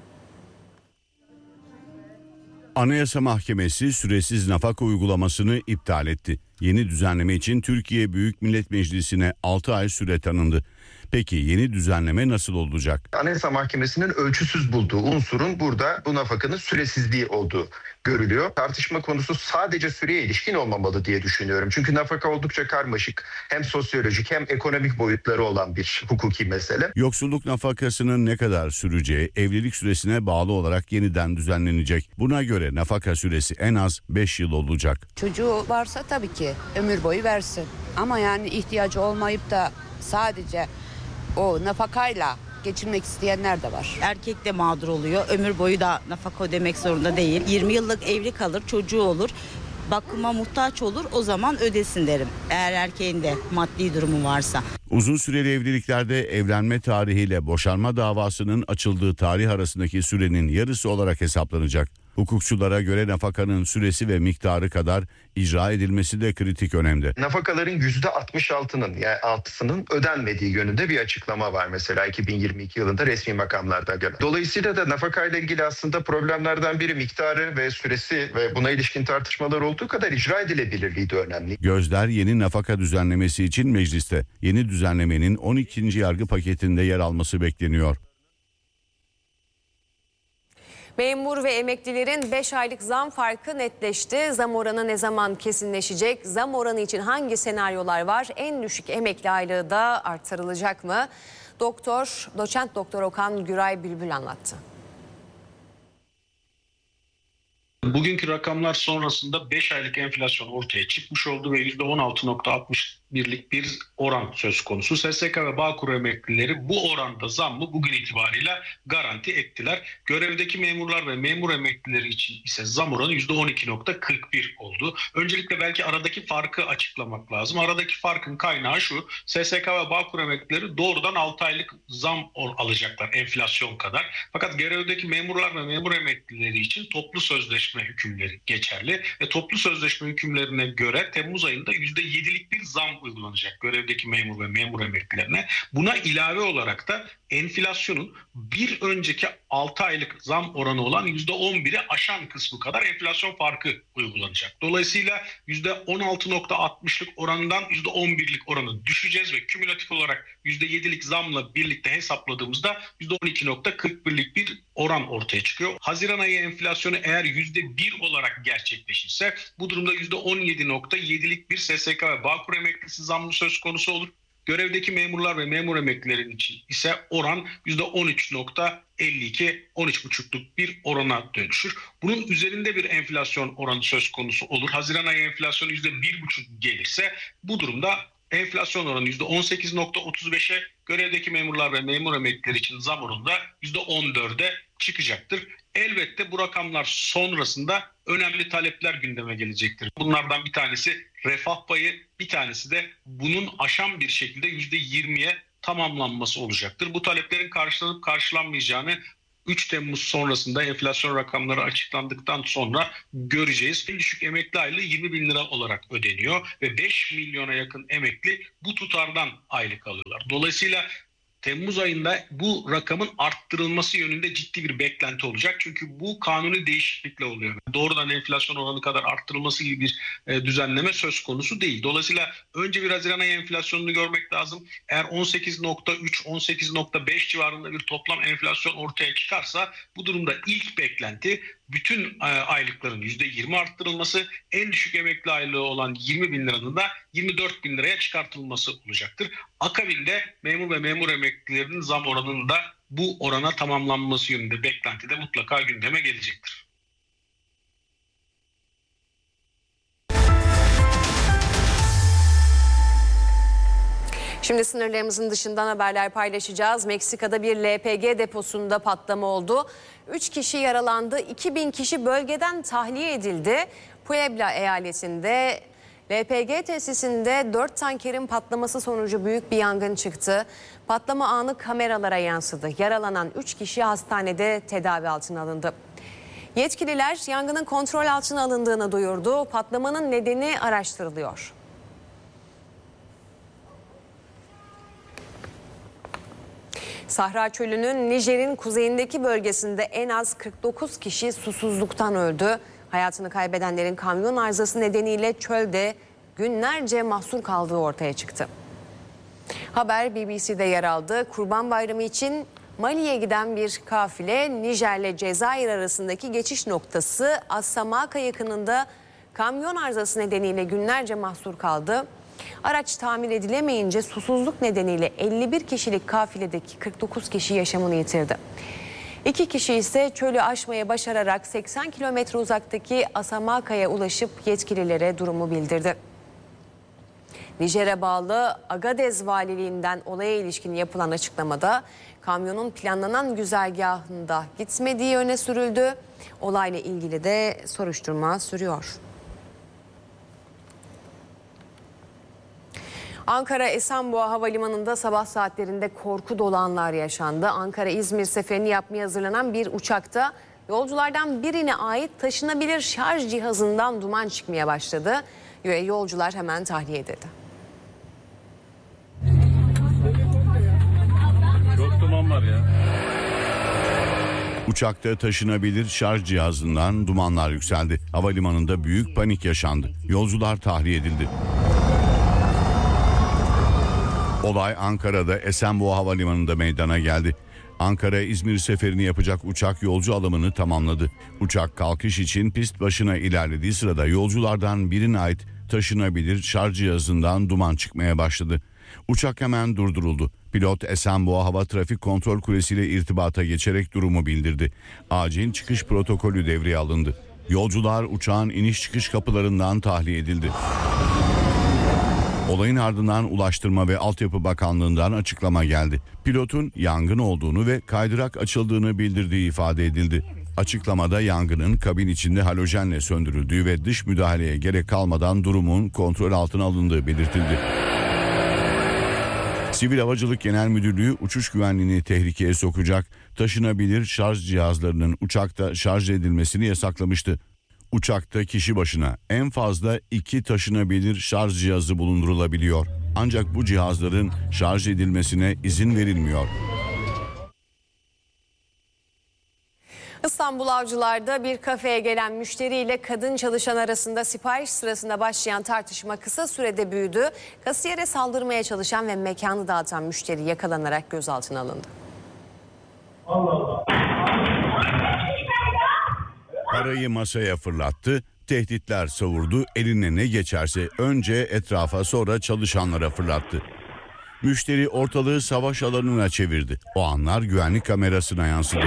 Speaker 5: Anayasa Mahkemesi süresiz nafaka uygulamasını iptal etti. Yeni düzenleme için Türkiye Büyük Millet Meclisi'ne altı ay süre tanındı. Peki yeni düzenleme nasıl olacak?
Speaker 9: Anayasa Mahkemesi'nin ölçüsüz bulduğu unsurun burada bu nafakanın süresizliği olduğu görülüyor. Tartışma konusu sadece süreye ilişkin olmamalı diye düşünüyorum. Çünkü nafaka oldukça karmaşık, hem sosyolojik hem ekonomik boyutları olan bir hukuki mesele.
Speaker 5: Yoksulluk nafakasının ne kadar süreceği evlilik süresine bağlı olarak yeniden düzenlenecek. Buna göre nafaka süresi en az beş yıl olacak.
Speaker 10: Çocuğu varsa tabii ki ömür boyu versin. Ama yani ihtiyacı olmayıp da sadece o nafakayla geçirmek isteyenler de var.
Speaker 11: Erkek de mağdur oluyor. Ömür boyu da nafaka ödemek zorunda değil. yirmi yıllık evli kalır, çocuğu olur. Bakıma muhtaç olur, o zaman ödesin derim. Eğer erkeğin de maddi durumu varsa.
Speaker 5: Uzun süreli evliliklerde evlenme tarihiyle boşanma davasının açıldığı tarih arasındaki sürenin yarısı olarak hesaplanacak. Hukukçulara göre nafakanın süresi ve miktarı kadar icra edilmesi de kritik önemde.
Speaker 9: Nafakaların yüzde altmış altının yani altısının ödenmediği yönünde bir açıklama var mesela iki bin yirmi iki yılında resmi makamlarda göre. Dolayısıyla da nafakayla ilgili aslında problemlerden biri miktarı ve süresi ve buna ilişkin tartışmalar olduğu kadar icra edilebilirliği de önemli.
Speaker 5: Gözler yeni nafaka düzenlemesi için mecliste. Yeni düzenlemenin on ikinci yargı paketinde yer alması bekleniyor.
Speaker 4: Memur ve emeklilerin beş aylık zam farkı netleşti. Zam oranı ne zaman kesinleşecek? Zam oranı için hangi senaryolar var? En düşük emekli aylığı da artırılacak mı? Doktor, doçent doktor Okan Güray Bülbül anlattı.
Speaker 12: Bugünkü rakamlar sonrasında beş aylık enflasyon ortaya çıkmış oldu ve yüzde on altı nokta altmış birlik bir oran söz konusu. S S K ve Bağkur emeklileri bu oranda zammı bugün itibariyle garanti ettiler. Görevdeki memurlar ve memur emeklileri için ise zam oranı yüzde on iki nokta kırk bir oldu. Öncelikle belki aradaki farkı açıklamak lazım. Aradaki farkın kaynağı şu: S S K ve Bağkur emeklileri doğrudan altı aylık zam alacaklar enflasyon kadar. Fakat görevdeki memurlar ve memur emeklileri için toplu sözleşme hükümleri geçerli ve toplu sözleşme hükümlerine göre Temmuz ayında yüzde yedilik bir zam uygulanacak görevdeki memur ve memur emeklilerine. Buna ilave olarak da enflasyonun bir önceki altı aylık zam oranı olan yüzde on biri aşan kısmı kadar enflasyon farkı uygulanacak. Dolayısıyla yüzde on altı nokta altmışlık orandan yüzde on birlik oranı düşeceğiz ve kümülatif olarak yüzde yedilik zamla birlikte hesapladığımızda yüzde on iki nokta kırk birlik bir oran ortaya çıkıyor. Haziran ayı enflasyonu eğer yüzde bir olarak gerçekleşirse bu durumda yüzde on yedi nokta yedilik bir S S K ve Bağkur emeklisi zammı söz konusu olur. Görevdeki memurlar ve memur emeklilerin için ise oran yüzde on üç nokta elli iki on üç buçukluk bir orana dönüşür. Bunun üzerinde bir enflasyon oranı söz konusu olur. Haziran ayı enflasyonu yüzde bir buçuk gelirse bu durumda enflasyon oranı yüzde on sekiz nokta otuz beşe, görevdeki memurlar ve memur emeklileri için zam oranı da yüzde on dörde çıkacaktır. Elbette bu rakamlar sonrasında önemli talepler gündeme gelecektir. Bunlardan bir tanesi refah payı, bir tanesi de bunun aşan bir şekilde yüzde yirmiye tamamlanması olacaktır. Bu taleplerin karşılanıp karşılanmayacağını üç Temmuz sonrasında enflasyon rakamları açıklandıktan sonra göreceğiz. En düşük emekli aylığı yirmi bin lira olarak ödeniyor ve beş milyona yakın emekli bu tutardan aylık alıyorlar. Dolayısıyla Temmuz ayında bu rakamın arttırılması yönünde ciddi bir beklenti olacak. Çünkü bu kanuni değişiklikle oluyor. Doğrudan enflasyon oranı kadar arttırılması gibi bir e, düzenleme söz konusu değil. Dolayısıyla önce bir Haziran ayı enflasyonunu görmek lazım. Eğer on sekiz nokta üç on sekiz nokta beş civarında bir toplam enflasyon ortaya çıkarsa bu durumda ilk beklenti bütün e, aylıkların yüzde yirmi arttırılması, en düşük emekli aylığı olan yirmi bin liranın da yirmi dört bin liraya çıkartılması olacaktır. Akabinde memur ve memur emeklilerinin zam oranının da bu orana tamamlanması yönünde beklenti de mutlaka gündeme gelecektir.
Speaker 4: Şimdi sınırlarımızın dışından haberler paylaşacağız. Meksika'da bir L P G deposunda patlama oldu. üç kişi yaralandı. iki bin kişi bölgeden tahliye edildi. Puebla eyaletinde L P G tesisinde dört tankerin patlaması sonucu büyük bir yangın çıktı. Patlama anı kameralara yansıdı. Yaralanan üç kişi hastanede tedavi altına alındı. Yetkililer yangının kontrol altına alındığını duyurdu. Patlamanın nedeni araştırılıyor. Sahra Çölü'nün Nijer'in kuzeyindeki bölgesinde en az kırk dokuz kişi susuzluktan öldü. Hayatını kaybedenlerin kamyon arızası nedeniyle çölde günlerce mahsur kaldığı ortaya çıktı. Haber B B C'de yer aldı. Kurban Bayramı için Mali'ye giden bir kafile Nijer'le Cezayir arasındaki geçiş noktası Asamaka yakınında kamyon arızası nedeniyle günlerce mahsur kaldı. Araç tamir edilemeyince susuzluk nedeniyle elli bir kişilik kafiledeki kırk dokuz kişi yaşamını yitirdi. İki kişi ise çölü aşmayı başararak seksen kilometre uzaktaki Asamaka'ya ulaşıp yetkililere durumu bildirdi. Nijer'e bağlı Agadez Valiliğinden olaya ilişkin yapılan açıklamada kamyonun planlanan güzergahında gitmediği öne sürüldü. Olayla ilgili de soruşturma sürüyor. Ankara Esenboğa Havalimanı'nda sabah saatlerinde korku dolu anlar yaşandı. Ankara-İzmir seferini yapmaya hazırlanan bir uçakta yolculardan birine ait taşınabilir şarj cihazından duman çıkmaya başladı. Yolcular hemen tahliye edildi.
Speaker 2: Çok duman var ya.
Speaker 5: Uçakta taşınabilir şarj cihazından dumanlar yükseldi. Havalimanında büyük panik yaşandı. Yolcular tahliye edildi. Olay Ankara'da Esenboğa Havalimanı'nda meydana geldi. Ankara-İzmir seferini yapacak uçak yolcu alımını tamamladı. Uçak kalkış için pist başına ilerlediği sırada yolculardan birine ait taşınabilir şarj cihazından duman çıkmaya başladı. Uçak hemen durduruldu. Pilot Esenboğa Hava Trafik Kontrol Kulesi ile irtibata geçerek durumu bildirdi. Acil çıkış protokolü devreye alındı. Yolcular uçağın iniş çıkış kapılarından tahliye edildi. Olayın ardından Ulaştırma ve Altyapı Bakanlığı'ndan açıklama geldi. Pilotun yangın olduğunu ve kaydırak açıldığını bildirdiği ifade edildi. Açıklamada yangının kabin içinde halojenle söndürüldüğü ve dış müdahaleye gerek kalmadan durumun kontrol altına alındığı belirtildi. Sivil Havacılık Genel Müdürlüğü uçuş güvenliğini tehlikeye sokacak taşınabilir şarj cihazlarının uçakta şarj edilmesini yasaklamıştı. Uçakta kişi başına en fazla iki taşınabilir şarj cihazı bulundurulabiliyor. Ancak bu cihazların şarj edilmesine izin verilmiyor.
Speaker 4: İstanbul Avcılar'da bir kafeye gelen müşteriyle kadın çalışan arasında sipariş sırasında başlayan tartışma kısa sürede büyüdü. Kasiyere saldırmaya çalışan ve mekanı dağıtan müşteri yakalanarak gözaltına alındı.
Speaker 13: Allah Allah.
Speaker 5: Parayı masaya fırlattı, tehditler savurdu, eline ne geçerse önce etrafa sonra çalışanlara fırlattı. Müşteri ortalığı savaş alanına çevirdi. O anlar güvenlik kamerasına yansıdı.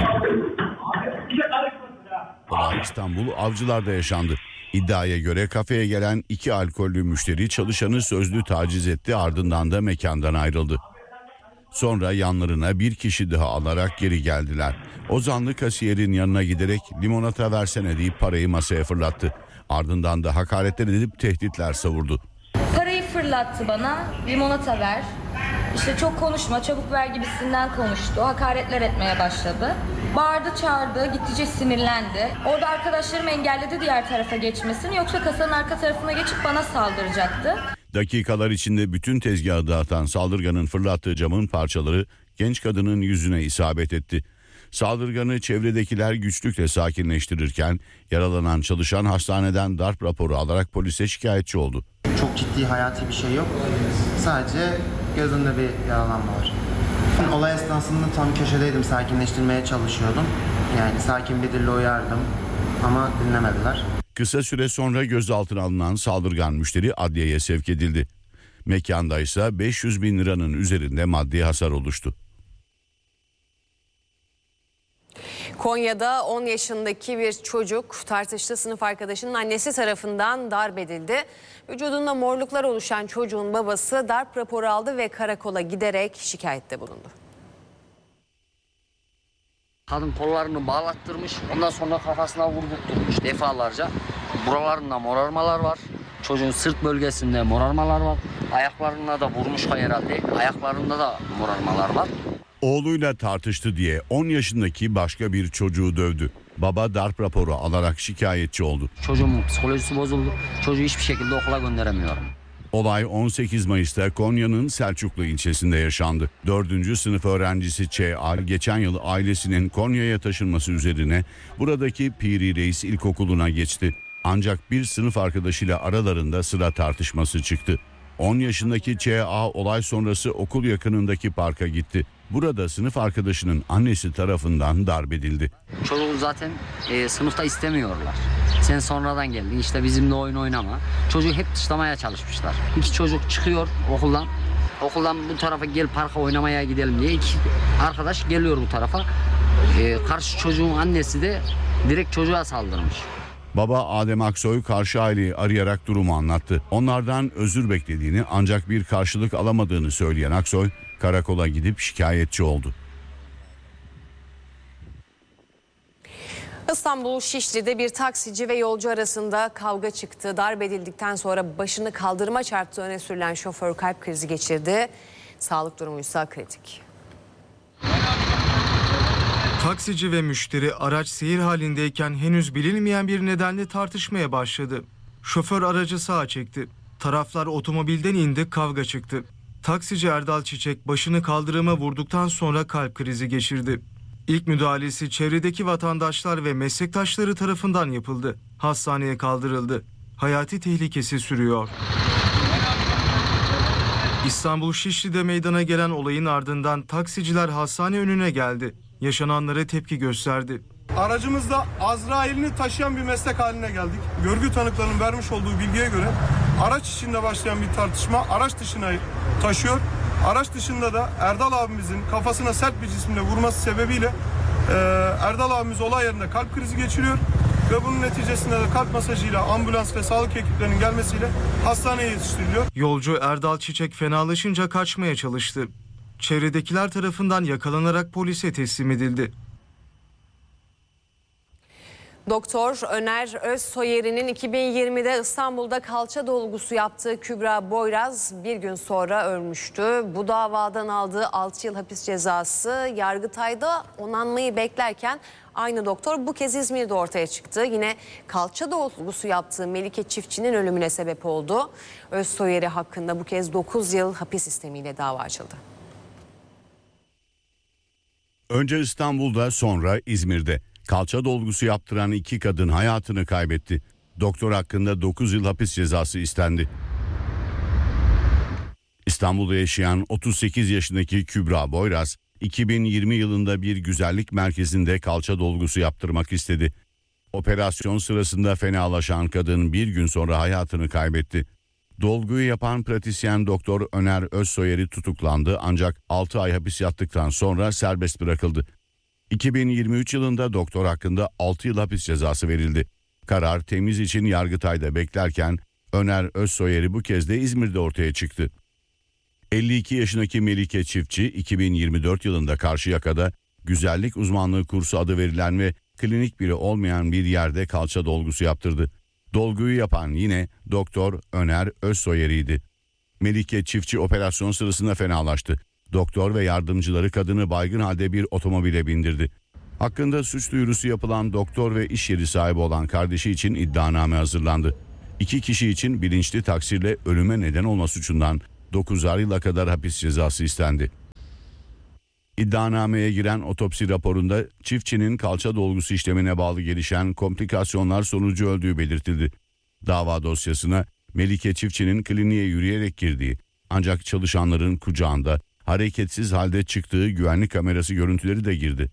Speaker 5: Olay İstanbul Avcılar'da yaşandı. İddiaya göre kafeye gelen iki alkollü müşteri çalışanı sözlü taciz etti, ardından da mekandan ayrıldı. Sonra yanlarına bir kişi daha alarak geri geldiler. O zanlı kasiyerin yanına giderek limonata versene deyip parayı masaya fırlattı. Ardından da hakaretler edip tehditler savurdu.
Speaker 14: Parayı fırlattı bana, limonata ver, işte çok konuşma, çabuk ver gibisinden konuştu, hakaretler etmeye başladı. Bağırdı çağırdı, gittikçe sinirlendi. Orada arkadaşlarım engelledi diğer tarafa geçmesini, yoksa kasanın arka tarafına geçip bana saldıracaktı.
Speaker 5: Dakikalar içinde bütün tezgahı dağıtan saldırganın fırlattığı camın parçaları genç kadının yüzüne isabet etti. Saldırganı çevredekiler güçlükle sakinleştirirken yaralanan çalışan hastaneden darp raporu alarak polise şikayetçi oldu.
Speaker 15: Çok ciddi hayati bir şey yok. Sadece gözünde bir yaralanma var. Olay esnasında tam köşedeydim, sakinleştirmeye çalışıyordum. Yani sakin bir dille uyardım ama dinlemediler.
Speaker 5: Kısa süre sonra gözaltına alınan saldırgan müşteri adliyeye sevk edildi. Mekanda ise beş yüz bin liranın üzerinde maddi hasar oluştu.
Speaker 4: Konya'da on yaşındaki bir çocuk tartıştığı sınıf arkadaşının annesi tarafından darp edildi. Vücudunda morluklar oluşan çocuğun babası darp raporu aldı ve karakola giderek şikayette bulundu.
Speaker 16: Kadın kollarını bağlattırmış, ondan sonra kafasına vurdurtmuş defalarca. Buralarında morarmalar var. Çocuğun sırt bölgesinde morarmalar var. Ayaklarına da vurmuş herhalde. Ayaklarında da morarmalar var.
Speaker 5: Oğluyla tartıştı diye on yaşındaki başka bir çocuğu dövdü. Baba darp raporu alarak şikayetçi oldu.
Speaker 16: Çocuğumun psikolojisi bozuldu. Çocuğu hiçbir şekilde okula gönderemiyorum.
Speaker 5: Olay on sekiz Mayıs'ta Konya'nın Selçuklu ilçesinde yaşandı. dördüncü sınıf öğrencisi Ç.A. geçen yıl ailesinin Konya'ya taşınması üzerine buradaki Piri Reis İlkokulu'na geçti. Ancak bir sınıf arkadaşıyla aralarında sıra tartışması çıktı. on yaşındaki Ç.A. olay sonrası okul yakınındaki parka gitti. Burada sınıf arkadaşının annesi tarafından darp edildi.
Speaker 16: Çocuğu zaten e, sınıfta istemiyorlar. Sen sonradan geldin, işte bizimle oyun oynama. Çocuğu hep dışlamaya çalışmışlar. İki çocuk çıkıyor okuldan. Okuldan bu tarafa gel parka oynamaya gidelim diye iki arkadaş geliyor bu tarafa. E, karşı çocuğun annesi de direkt çocuğa saldırmış.
Speaker 5: Baba Adem Aksoy karşı aileyi arayarak durumu anlattı. Onlardan özür beklediğini ancak bir karşılık alamadığını söyleyen Aksoy karakola gidip şikayetçi oldu.
Speaker 4: İstanbul Şişli'de bir taksici ve yolcu arasında kavga çıktı. Darp edildikten sonra başını kaldırıma çarptığı öne sürülen şoför kalp krizi geçirdi. Sağlık durumuysa kritik.
Speaker 17: Taksici ve müşteri araç seyir halindeyken henüz bilinmeyen bir nedenle tartışmaya başladı. Şoför aracı sağa çekti. Taraflar otomobilden indi, kavga çıktı. Taksici Erdal Çiçek başını kaldırıma vurduktan sonra kalp krizi geçirdi. İlk müdahalesi çevredeki vatandaşlar ve meslektaşları tarafından yapıldı. Hastaneye kaldırıldı. Hayati tehlikesi sürüyor. İstanbul Şişli'de meydana gelen olayın ardından taksiciler hastane önüne geldi. Yaşananlara tepki gösterdi.
Speaker 18: Aracımızda Azrail'ini taşıyan bir meslek haline geldik. Görgü tanıklarının vermiş olduğu bilgiye göre araç içinde başlayan bir tartışma araç dışına taşıyor. Araç dışında da Erdal abimizin kafasına sert bir cisimle vurması sebebiyle e, Erdal abimiz olay yerinde kalp krizi geçiriyor. Ve bunun neticesinde de kalp masajıyla ambulans ve sağlık ekiplerinin gelmesiyle hastaneye yetiştiriliyor.
Speaker 17: Yolcu Erdal Çiçek fenalaşınca kaçmaya çalıştı. Çevredekiler tarafından yakalanarak polise teslim edildi.
Speaker 4: Doktor Öner Özsoyeri'nin iki bin yirmide İstanbul'da kalça dolgusu yaptığı Kübra Boyraz bir gün sonra ölmüştü. Bu davadan aldığı altı yıl hapis cezası Yargıtay'da onanmayı beklerken aynı doktor bu kez İzmir'de ortaya çıktı. Yine kalça dolgusu yaptığı Melike Çiftçi'nin ölümüne sebep oldu. Özsoyeri hakkında bu kez dokuz yıl hapis sistemiyle dava açıldı.
Speaker 5: Önce İstanbul'da sonra İzmir'de kalça dolgusu yaptıran iki kadın hayatını kaybetti. Doktor hakkında dokuz yıl hapis cezası istendi. İstanbul'da yaşayan otuz sekiz yaşındaki Kübra Boyraz, iki bin yirmi yılında bir güzellik merkezinde kalça dolgusu yaptırmak istedi. Operasyon sırasında fenalaşan kadın bir gün sonra hayatını kaybetti. Dolguyu yapan pratisyen Doktor Öner Özsoyeri tutuklandı ancak altı ay hapis yattıktan sonra serbest bırakıldı. iki bin yirmi üç yılında doktor hakkında altı yıl hapis cezası verildi. Karar temiz için Yargıtay'da beklerken Öner Özsoyeri bu kez de İzmir'de ortaya çıktı. elli iki yaşındaki Melike Çiftçi iki bin yirmi dört yılında Karşıyaka'da güzellik uzmanlığı kursu adı verilen ve klinik biri olmayan bir yerde kalça dolgusu yaptırdı. Dolguyu yapan yine Doktor Öner Özsoyeri'ydi. Melike Çiftçi operasyon sırasında fenalaştı. Doktor ve yardımcıları kadını baygın halde bir otomobile bindirdi. Hakkında suç duyurusu yapılan doktor ve iş yeri sahibi olan kardeşi için iddianame hazırlandı. İki kişi için bilinçli taksirle ölüme neden olma suçundan dokuzar yıla kadar hapis cezası istendi. İddianameye giren otopsi raporunda çiftçinin kalça dolgusu işlemine bağlı gelişen komplikasyonlar sonucu öldüğü belirtildi. Dava dosyasına Melike Çiftçi'nin kliniğe yürüyerek girdiği ancak çalışanların kucağında hareketsiz halde çıktığı güvenlik kamerası görüntüleri de girdi.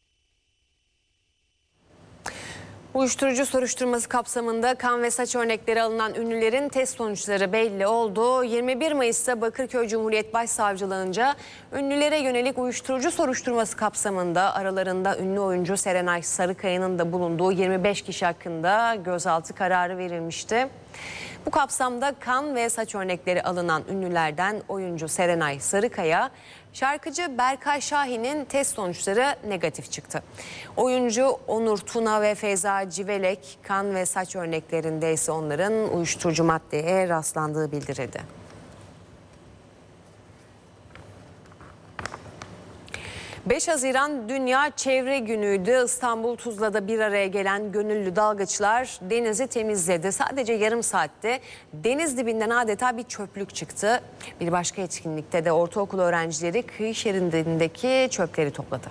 Speaker 4: Uyuşturucu soruşturması kapsamında kan ve saç örnekleri alınan ünlülerin test sonuçları belli oldu. yirmi bir Mayıs'ta Bakırköy Cumhuriyet Başsavcılığınca ünlülere yönelik uyuşturucu soruşturması kapsamında aralarında ünlü oyuncu Serenay Sarıkaya'nın da bulunduğu yirmi beş kişi hakkında gözaltı kararı verilmişti. Bu kapsamda kan ve saç örnekleri alınan ünlülerden oyuncu Serenay Sarıkaya, şarkıcı Berkay Şahin'in test sonuçları negatif çıktı. Oyuncu Onur Tuna ve Feyza Civelek kan ve saç örneklerinde ise onların uyuşturucu maddeye rastlandığı bildirildi. beş Haziran Dünya Çevre Günü'ydü. İstanbul Tuzla'da bir araya gelen gönüllü dalgıçlar denizi temizledi. Sadece yarım saatte deniz dibinden adeta bir çöplük çıktı. Bir başka etkinlikte de ortaokul öğrencileri kıyı şeridindeki çöpleri topladı.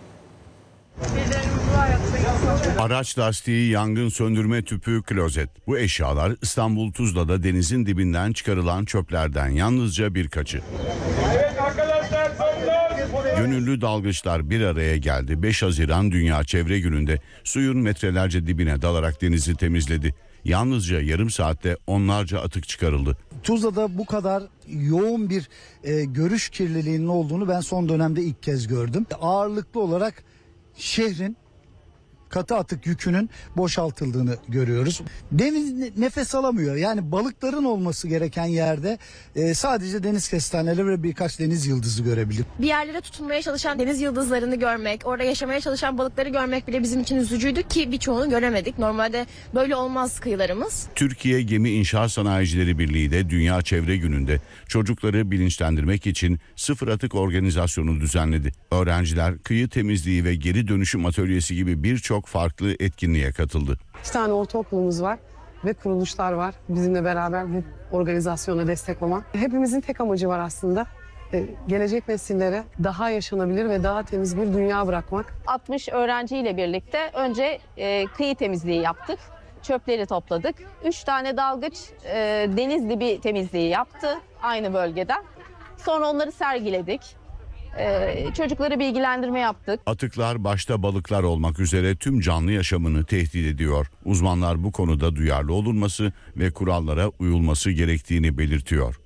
Speaker 5: Araç lastiği, yangın söndürme tüpü, klozet. Bu eşyalar İstanbul Tuzla'da denizin dibinden çıkarılan çöplerden yalnızca birkaçı.
Speaker 13: Evet arkadaşlar,
Speaker 5: Gönüllü dalgıçlar bir araya geldi. beş Haziran Dünya Çevre Günü'nde suyun metrelerce dibine dalarak denizi temizledi. Yalnızca yarım saatte onlarca atık çıkarıldı.
Speaker 19: Tuzla'da bu kadar yoğun bir e, görüş kirliliğinin olduğunu ben son dönemde ilk kez gördüm. Ağırlıklı olarak şehrin katı atık yükünün boşaltıldığını görüyoruz. Deniz nefes alamıyor. Yani balıkların olması gereken yerde e, sadece deniz kestaneleri ve birkaç deniz yıldızı görebildik.
Speaker 20: Bir yerlere tutunmaya çalışan deniz yıldızlarını görmek, orada yaşamaya çalışan balıkları görmek bile bizim için üzücüydü ki birçoğunu göremedik. Normalde böyle olmaz kıyılarımız.
Speaker 5: Türkiye Gemi İnşaat Sanayicileri Birliği de Dünya Çevre Günü'nde çocukları bilinçlendirmek için sıfır atık organizasyonu düzenledi. Öğrenciler kıyı temizliği ve geri dönüşüm atölyesi gibi birçok farklı etkinliğe katıldı.
Speaker 21: İki tane ortaokulumuz var ve kuruluşlar var bizimle beraber bu organizasyona destek olan. Hepimizin tek amacı var aslında. Ee, gelecek nesillere daha yaşanabilir ve daha temiz bir dünya bırakmak.
Speaker 22: altmış öğrenciyle birlikte önce e, kıyı temizliği yaptık. Çöpleri topladık. Üç tane dalgıç e, deniz dibi temizliği yaptı aynı bölgeden. Sonra onları sergiledik. Ee, çocukları bilgilendirme yaptık.
Speaker 5: Atıklar başta balıklar olmak üzere tüm canlı yaşamını tehdit ediyor. Uzmanlar bu konuda duyarlı olunması ve kurallara uyulması gerektiğini belirtiyor.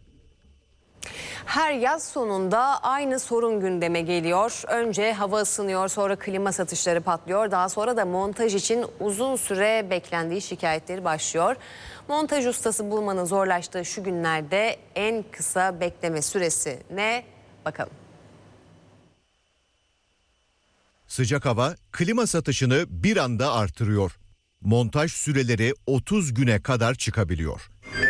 Speaker 4: Her yaz sonunda aynı sorun gündeme geliyor. Önce hava ısınıyor, sonra klima satışları patlıyor. Daha sonra da montaj için uzun süre beklendiği şikayetleri başlıyor. Montaj ustası bulmanın zorlaştığı şu günlerde en kısa bekleme süresi ne? Bakalım.
Speaker 23: Sıcak hava klima satışını bir anda artırıyor. Montaj süreleri otuz güne kadar çıkabiliyor.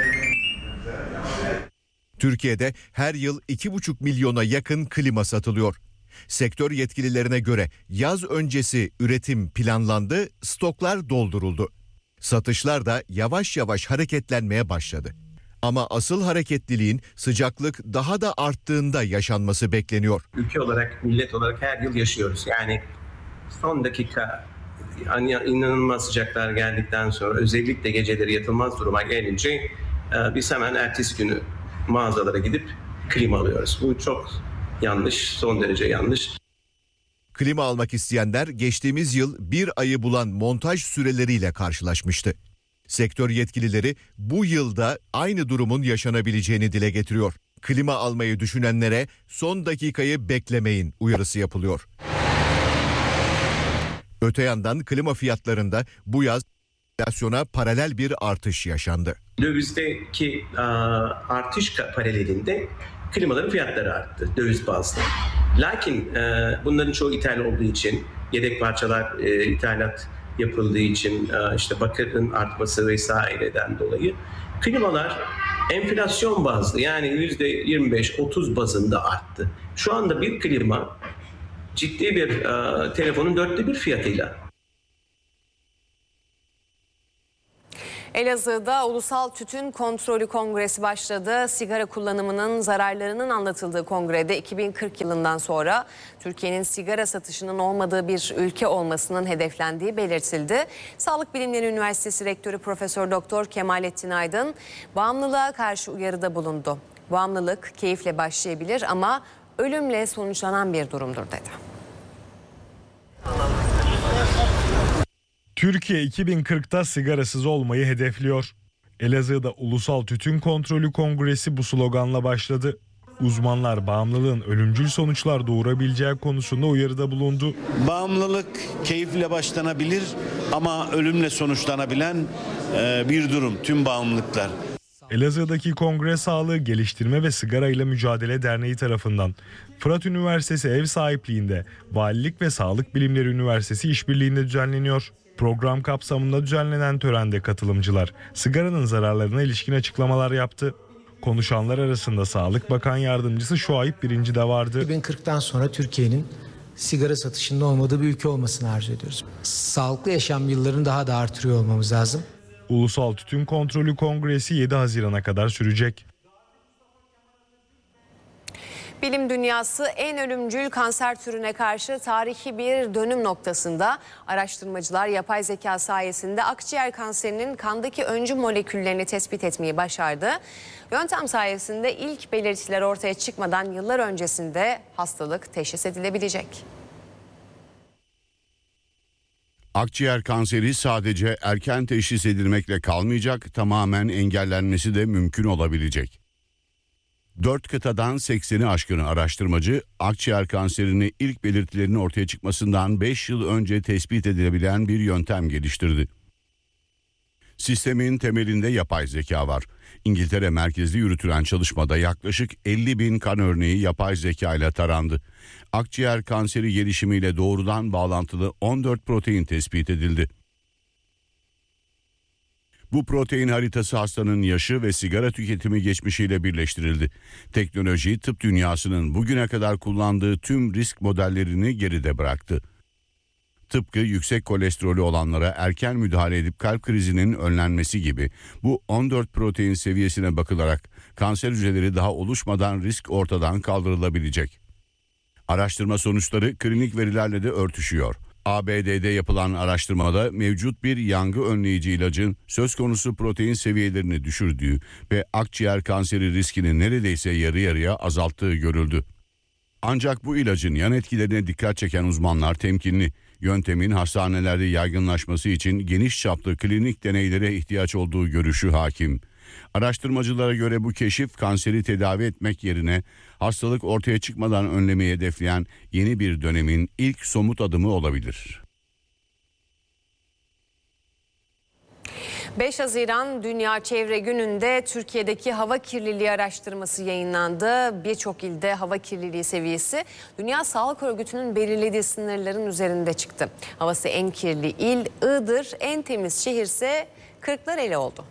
Speaker 23: Türkiye'de her yıl iki buçuk milyona yakın klima satılıyor. Sektör yetkililerine göre yaz öncesi üretim planlandı, stoklar dolduruldu. Satışlar da yavaş yavaş hareketlenmeye başladı. Ama asıl hareketliliğin sıcaklık daha da arttığında yaşanması bekleniyor.
Speaker 24: Ülke olarak, millet olarak her yıl yaşıyoruz. Yani son dakika inanılmaz sıcaklar geldikten sonra özellikle geceleri yatılmaz duruma gelince biz hemen ertesi günü mağazalara gidip klima alıyoruz. Bu çok yanlış, son derece yanlış.
Speaker 23: Klima almak isteyenler geçtiğimiz yıl bir ayı bulan montaj süreleriyle karşılaşmıştı. Sektör yetkilileri bu yılda aynı durumun yaşanabileceğini dile getiriyor. Klima almayı düşünenlere son dakikayı beklemeyin uyarısı yapılıyor. Öte yandan klima fiyatlarında bu yaz enflasyona paralel bir artış yaşandı.
Speaker 24: Dövizdeki a, artış paralelinde klimaların fiyatları arttı döviz bazlı. Lakin e, bunların çoğu ithal olduğu için, yedek parçalar e, ithalat yapıldığı için, e, işte bakırın artması vesaireden dolayı klimalar enflasyon bazlı, yani yüzde yirmi beş otuz bazında arttı. Şu anda bir klima ciddi bir e, telefonun dörtte bir fiyatıyla.
Speaker 4: Elazığ'da Ulusal Tütün Kontrolü Kongresi başladı. Sigara kullanımının zararlarının anlatıldığı kongrede iki bin kırk yılından sonra Türkiye'nin sigara satışının olmadığı bir ülke olmasının hedeflendiği belirtildi. Sağlık Bilimleri Üniversitesi Rektörü Profesör Doktor Kemalettin Aydın bağımlılığa karşı uyarıda bulundu. Bağımlılık keyifle başlayabilir ama ölümle sonuçlanan bir durumdur dedi.
Speaker 1: Türkiye iki bin kırkta sigarasız olmayı hedefliyor. Elazığ'da Ulusal Tütün Kontrolü Kongresi bu sloganla başladı. Uzmanlar bağımlılığın ölümcül sonuçlar doğurabileceği konusunda uyarıda bulundu.
Speaker 3: Bağımlılık keyifle başlanabilir ama ölümle sonuçlanabilen bir durum tüm bağımlılıklar.
Speaker 1: Elazığ'daki Kongre Sağlığı Geliştirme ve Sigara ile Mücadele Derneği tarafından Fırat Üniversitesi ev sahipliğinde Valilik ve Sağlık Bilimleri Üniversitesi işbirliğinde düzenleniyor. Program kapsamında düzenlenen törende katılımcılar sigaranın zararlarına ilişkin açıklamalar yaptı. Konuşanlar arasında Sağlık Bakan Yardımcısı Şuayb Birinci de vardı.
Speaker 6: iki bin kırktan sonra Türkiye'nin sigara satışında olmadığı bir ülke olmasını arzu ediyoruz. Sağlıklı yaşam yıllarını daha da artırıyor olmamız lazım.
Speaker 1: Ulusal Tütün Kontrolü Kongresi yedi Haziran'a kadar sürecek.
Speaker 4: Bilim dünyası en ölümcül kanser türüne karşı tarihi bir dönüm noktasında. Araştırmacılar yapay zeka sayesinde akciğer kanserinin kandaki öncü moleküllerini tespit etmeyi başardı. Yöntem sayesinde ilk belirtiler ortaya çıkmadan yıllar öncesinde hastalık teşhis edilebilecek.
Speaker 5: Akciğer kanseri sadece erken teşhis edilmekle kalmayacak, tamamen engellenmesi de mümkün olabilecek. Dört kıtadan sekseni aşkın araştırmacı, akciğer kanserini ilk belirtilerinin ortaya çıkmasından beş yıl önce tespit edilebilen bir yöntem geliştirdi. Sistemin temelinde yapay zeka var. İngiltere merkezli yürütülen çalışmada yaklaşık elli bin kan örneği yapay zeka ile tarandı. Akciğer kanseri gelişimiyle doğrudan bağlantılı on dört protein tespit edildi. Bu protein haritası hastanın yaşı ve sigara tüketimi geçmişiyle birleştirildi. Teknoloji tıp dünyasının bugüne kadar kullandığı tüm risk modellerini geride bıraktı. Tıpkı yüksek kolesterolü olanlara erken müdahale edip kalp krizinin önlenmesi gibi bu on dört protein seviyesine bakılarak kanser hücreleri daha oluşmadan risk ortadan kaldırılabilecek. Araştırma sonuçları klinik verilerle de örtüşüyor. A B D'de yapılan araştırmada mevcut bir yangı önleyici ilacın söz konusu protein seviyelerini düşürdüğü ve akciğer kanseri riskini neredeyse yarı yarıya azalttığı görüldü. Ancak bu ilacın yan etkilerine dikkat çeken uzmanlar temkinli. Yöntemin hastanelerde yaygınlaşması için geniş çaplı klinik deneylere ihtiyaç olduğu görüşü hakim. Araştırmacılara göre bu keşif kanseri tedavi etmek yerine hastalık ortaya çıkmadan önlemeyi hedefleyen yeni bir dönemin ilk somut adımı olabilir.
Speaker 4: beş Haziran Dünya Çevre Günü'nde Türkiye'deki hava kirliliği araştırması yayınlandı. Birçok ilde hava kirliliği seviyesi Dünya Sağlık Örgütü'nün belirlediği sınırların üzerinde çıktı. Havası en kirli il Iğdır, en temiz şehirse Kırklareli oldu.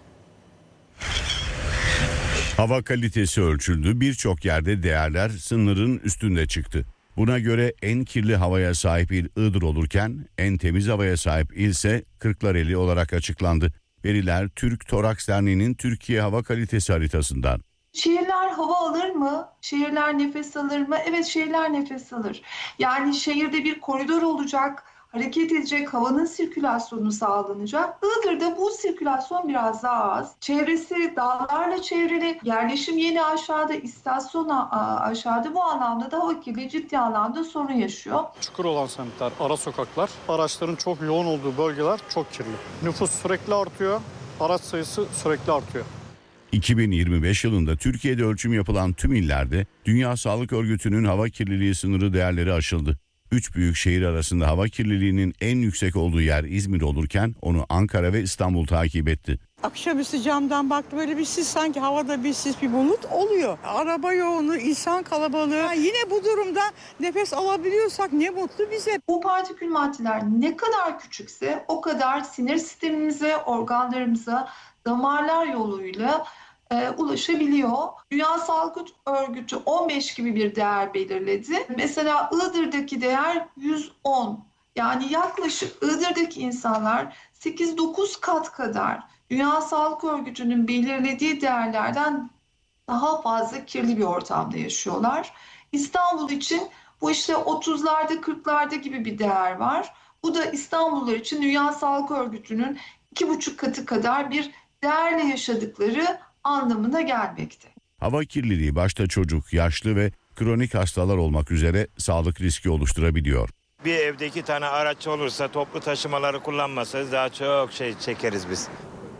Speaker 5: Hava kalitesi ölçüldü. Birçok yerde değerler sınırın üstünde çıktı. Buna göre en kirli havaya sahip il Iğdır olurken en temiz havaya sahip il ise Kırklareli olarak açıklandı. Veriler Türk Toraks Derneği'nin Türkiye Hava Kalitesi haritasından.
Speaker 7: Şehirler hava alır mı? Şehirler nefes alır mı? Evet, şehirler nefes alır. Yani şehirde bir koridor olacak, hareket edecek, havanın sirkülasyonu sağlanacak. Iğdır'da bu sirkülasyon biraz daha az. Çevresi dağlarla çevrili, yerleşim yeni aşağıda, istasyon aşağıda. Bu anlamda da hava kirliliği ciddi anlamda sorun yaşıyor.
Speaker 25: Çukur olan semtler, ara sokaklar, araçların çok yoğun olduğu bölgeler çok kirli. Nüfus sürekli artıyor, araç sayısı sürekli artıyor.
Speaker 5: iki bin yirmi beş yılında Türkiye'de ölçüm yapılan tüm illerde Dünya Sağlık Örgütü'nün hava kirliliği sınırı değerleri aşıldı. Üç büyük şehir arasında hava kirliliğinin en yüksek olduğu yer İzmir olurken onu Ankara ve İstanbul takip etti.
Speaker 26: Akşamüstü camdan baktı, böyle bir sis, sanki havada bir sis, bir bulut oluyor. Araba yoğunluğu, insan kalabalığı. Yani yine bu durumda nefes alabiliyorsak ne mutlu bize.
Speaker 7: Bu partikül maddeler ne kadar küçükse o kadar sinir sistemimize, organlarımıza, damarlar yoluyla e, ulaşabiliyor. Dünya Sağlık Örgütü on beş gibi bir değer belirledi. Mesela Iğdır'daki değer yüz on. Yani yaklaşık Iğdır'daki insanlar sekiz dokuz kat kadar Dünya Sağlık Örgütü'nün belirlediği değerlerden daha fazla kirli bir ortamda yaşıyorlar. İstanbul için bu işte otuzlarda kırklarda gibi bir değer var. Bu da İstanbullular için Dünya Sağlık Örgütü'nün iki buçuk katı kadar bir değerle yaşadıkları anlamına gelmekte.
Speaker 5: Hava kirliliği başta çocuk, yaşlı ve kronik hastalar olmak üzere sağlık riski oluşturabiliyor.
Speaker 2: Bir evde iki tane araç olursa toplu taşımaları kullanmasanız daha çok şey çekeriz biz.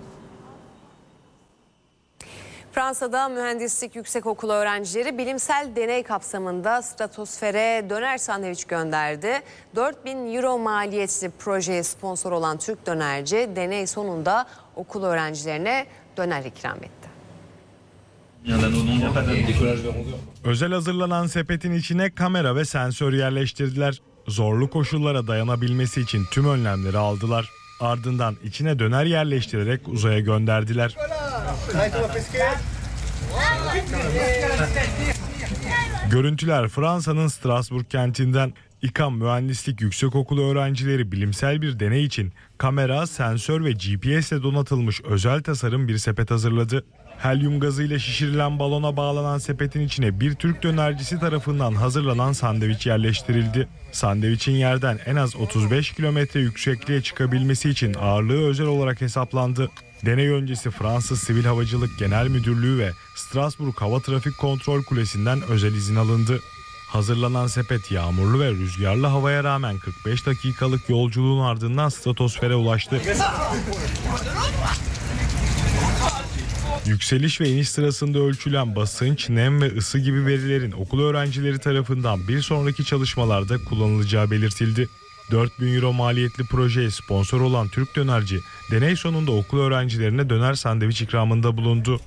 Speaker 4: Fransa'da mühendislik yüksekokulu öğrencileri bilimsel deney kapsamında stratosfere döner sandviç gönderdi. dört bin euro maliyetli projeye sponsor olan Türk dönerci deney sonunda okul öğrencilerine döner ikram etti.
Speaker 1: Özel hazırlanan sepetin içine kamera ve sensör yerleştirdiler. Zorlu koşullara dayanabilmesi için tüm önlemleri aldılar. Ardından içine döner yerleştirerek uzaya gönderdiler. Görüntüler Fransa'nın Strasbourg kentinden. İKAM Mühendislik Yüksekokulu öğrencileri bilimsel bir deney için kamera, sensör ve G P S ile donatılmış özel tasarım bir sepet hazırladı. Helyum gazıyla şişirilen balona bağlanan sepetin içine bir Türk dönercisi tarafından hazırlanan sandviç yerleştirildi. Sandviçin yerden en az otuz beş kilometre yüksekliğe çıkabilmesi için ağırlığı özel olarak hesaplandı. Deney öncesi Fransız Sivil Havacılık Genel Müdürlüğü ve Strasbourg Hava Trafik Kontrol Kulesi'nden özel izin alındı. Hazırlanan sepet yağmurlu ve rüzgarlı havaya rağmen kırk beş dakikalık yolculuğun ardından stratosfere ulaştı. Yükseliş ve iniş sırasında ölçülen basınç, nem ve ısı gibi verilerin okul öğrencileri tarafından bir sonraki çalışmalarda kullanılacağı belirtildi. dört bin euro maliyetli projeye sponsor olan Türk dönerci, deney sonunda okul öğrencilerine döner sandviç ikramında bulundu.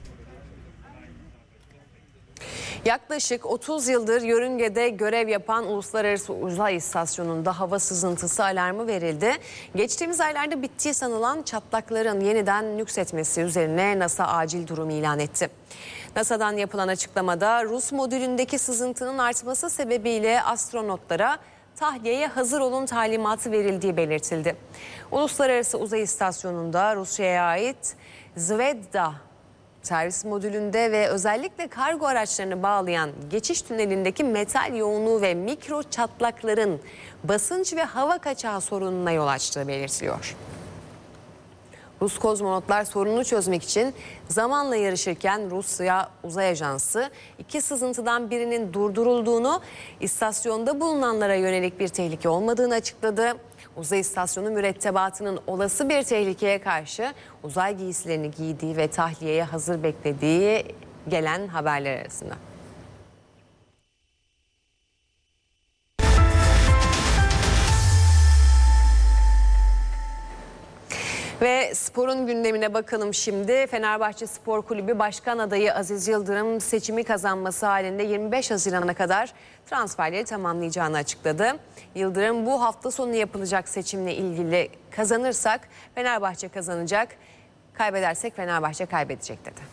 Speaker 4: Yaklaşık otuz yıldır yörüngede görev yapan Uluslararası Uzay İstasyonu'nda hava sızıntısı alarmı verildi. Geçtiğimiz aylarda bittiği sanılan çatlakların yeniden nüksetmesi üzerine NASA acil durum ilan etti. NASA'dan yapılan açıklamada Rus modülündeki sızıntının artması sebebiyle astronotlara tahliyeye hazır olun talimatı verildiği belirtildi. Uluslararası Uzay İstasyonu'nda Rusya'ya ait Zvezda servis modülünde ve özellikle kargo araçlarını bağlayan geçiş tünelindeki metal yoğunluğu ve mikro çatlakların basınç ve hava kaçağı sorununa yol açtığı belirtiliyor. Rus kozmonotlar sorunu çözmek için zamanla yarışırken Rusya Uzay Ajansı iki sızıntıdan birinin durdurulduğunu, istasyonda bulunanlara yönelik bir tehlike olmadığını açıkladı. Uzay istasyonu mürettebatının olası bir tehlikeye karşı uzay giysilerini giydiği ve tahliyeye hazır beklediği gelen haberler arasında. Ve sporun gündemine bakalım şimdi. Fenerbahçe Spor Kulübü Başkan Adayı Aziz Yıldırım seçimi kazanması halinde yirmi beş Haziran'a kadar transferleri tamamlayacağını açıkladı. Yıldırım bu hafta sonu yapılacak seçimle ilgili kazanırsak Fenerbahçe kazanacak, kaybedersek Fenerbahçe kaybedecek dedi.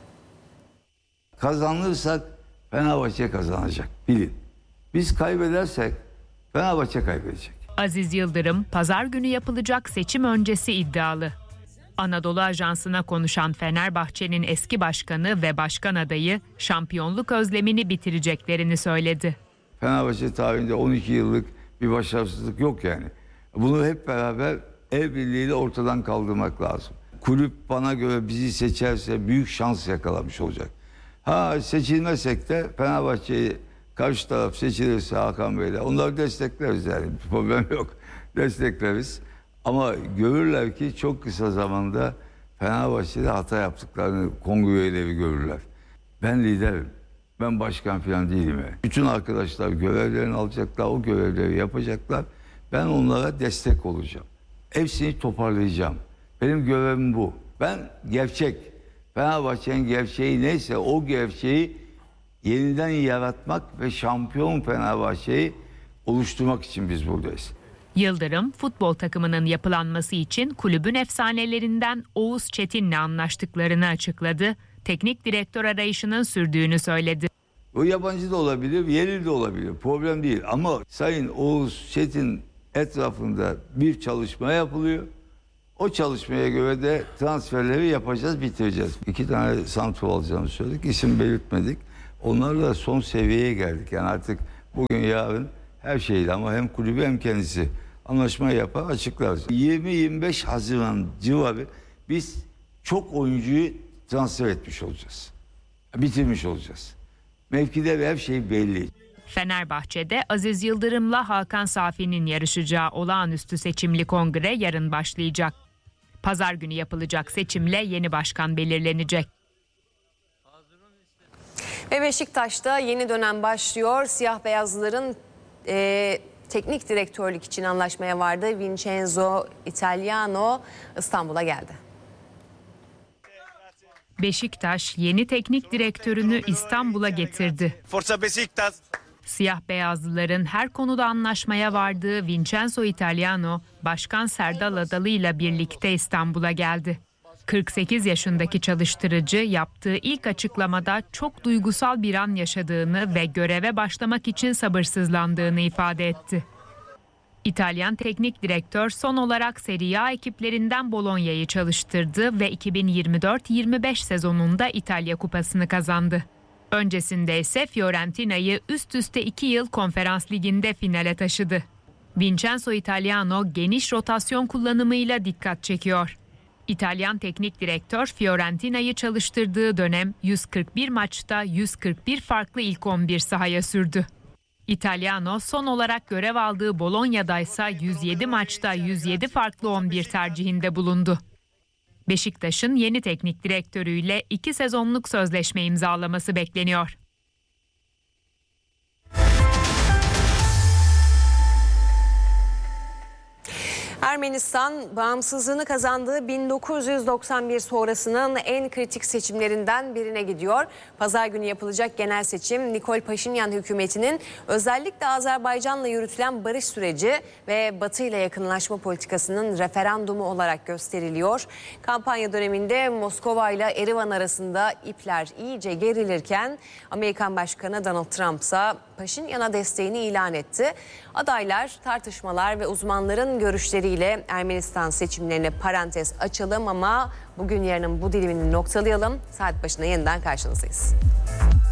Speaker 8: Kazanırsak Fenerbahçe kazanacak, bilin. Biz kaybedersek Fenerbahçe kaybedecek.
Speaker 9: Aziz Yıldırım, pazar günü yapılacak seçim öncesi iddialı. Anadolu Ajansı'na konuşan Fenerbahçe'nin eski başkanı ve başkan adayı şampiyonluk özlemini bitireceklerini söyledi.
Speaker 8: Fenerbahçe tarihinde on iki yıllık bir başarısızlık yok yani. Bunu hep beraber el birliğiyle ortadan kaldırmak lazım. Kulüp bana göre bizi seçerse büyük şans yakalamış olacak. Ha seçilmezsek de Fenerbahçe'yi karşı taraf seçilirse Hakan Bey'le onları destekleriz yani. Problem yok. Destekleriz. Ama görürler ki çok kısa zamanda Fenerbahçe'de hata yaptıklarını kongre üyeleri görürler. Ben liderim. Ben başkan falan değilim. Yani. Bütün arkadaşlar görevlerini alacaklar. O görevleri yapacaklar. Ben onlara destek olacağım. Hepsini toparlayacağım. Benim görevim bu. Ben gerçek. Fenerbahçe'nin gerçeği neyse o gerçeği yeniden yaratmak ve şampiyon Fenerbahçe'yi oluşturmak için biz buradayız.
Speaker 9: Yıldırım, futbol takımının yapılanması için kulübün efsanelerinden Oğuz Çetin'le anlaştıklarını açıkladı. teknik direktör arayışının sürdüğünü söyledi.
Speaker 8: O yabancı da olabilir, yerli de olabilir. Problem değil. Ama Sayın Oğuz Çetin etrafında bir çalışma yapılıyor. O çalışmaya göre de transferleri yapacağız, bitireceğiz. İki tane santrfor alacağımızı söyledik. İsim belirtmedik. Onlarla son seviyeye geldik. Yani artık bugün yarın her şeyle ama hem kulübü hem kendisi anlaşma yapar, açıklar. yirmi yirmi beş Haziran civarı biz çok oyuncuyu transfer etmiş olacağız. Bitirmiş olacağız. Mevkide ve her şey belli.
Speaker 9: Fenerbahçe'de Aziz Yıldırım'la Hakan Safi'nin yarışacağı olağanüstü seçimli kongre yarın başlayacak. Pazar günü yapılacak seçimle yeni başkan belirlenecek.
Speaker 4: Ve Beşiktaş'ta yeni dönem başlıyor. Siyah beyazlıların e, teknik direktörlük için anlaşmaya vardı. Vincenzo Italiano İstanbul'a geldi.
Speaker 9: Beşiktaş yeni teknik direktörünü İstanbul'a getirdi.
Speaker 10: Forza Beşiktaş.
Speaker 9: Siyah beyazlıların her konuda anlaşmaya vardığı Vincenzo Italiano, Başkan Serdal Adalı ile birlikte İstanbul'a geldi. kırk sekiz yaşındaki çalıştırıcı yaptığı ilk açıklamada çok duygusal bir an yaşadığını ve göreve başlamak için sabırsızlandığını ifade etti. İtalyan teknik direktör son olarak Serie A ekiplerinden Bologna'yı çalıştırdı ve iki bin yirmi dört yirmi beş sezonunda İtalya Kupası'nı kazandı. Öncesinde ise Fiorentina'yı üst üste iki yıl Konferans Ligi'nde finale taşıdı. Vincenzo Italiano geniş rotasyon kullanımıyla dikkat çekiyor. İtalyan teknik direktör Fiorentina'yı çalıştırdığı dönem yüz kırk bir maçta yüz kırk bir farklı ilk on bir sahaya sürdü. Italiano son olarak görev aldığı Bologna'da ise yüz yedi maçta yüz yedi farklı on bir tercihinde bulundu. Beşiktaş'ın yeni teknik direktörüyle iki sezonluk sözleşme imzalaması bekleniyor.
Speaker 4: Ermenistan bağımsızlığını kazandığı bin dokuz yüz doksan bir sonrasının en kritik seçimlerinden birine gidiyor. Pazar günü yapılacak genel seçim Nikol Paşinyan hükümetinin özellikle Azerbaycan'la yürütülen barış süreci ve Batı ile yakınlaşma politikasının referandumu olarak gösteriliyor. Kampanya döneminde Moskova ile Erivan arasında ipler iyice gerilirken Amerikan Başkanı Donald Trump ise Paşinyan'a desteğini ilan etti. Adaylar, tartışmalar ve uzmanların görüşleriyle Ermenistan seçimlerine parantez açalım ama bugün yarının bu dilimini noktalayalım. Saat başına yeniden karşınızdayız.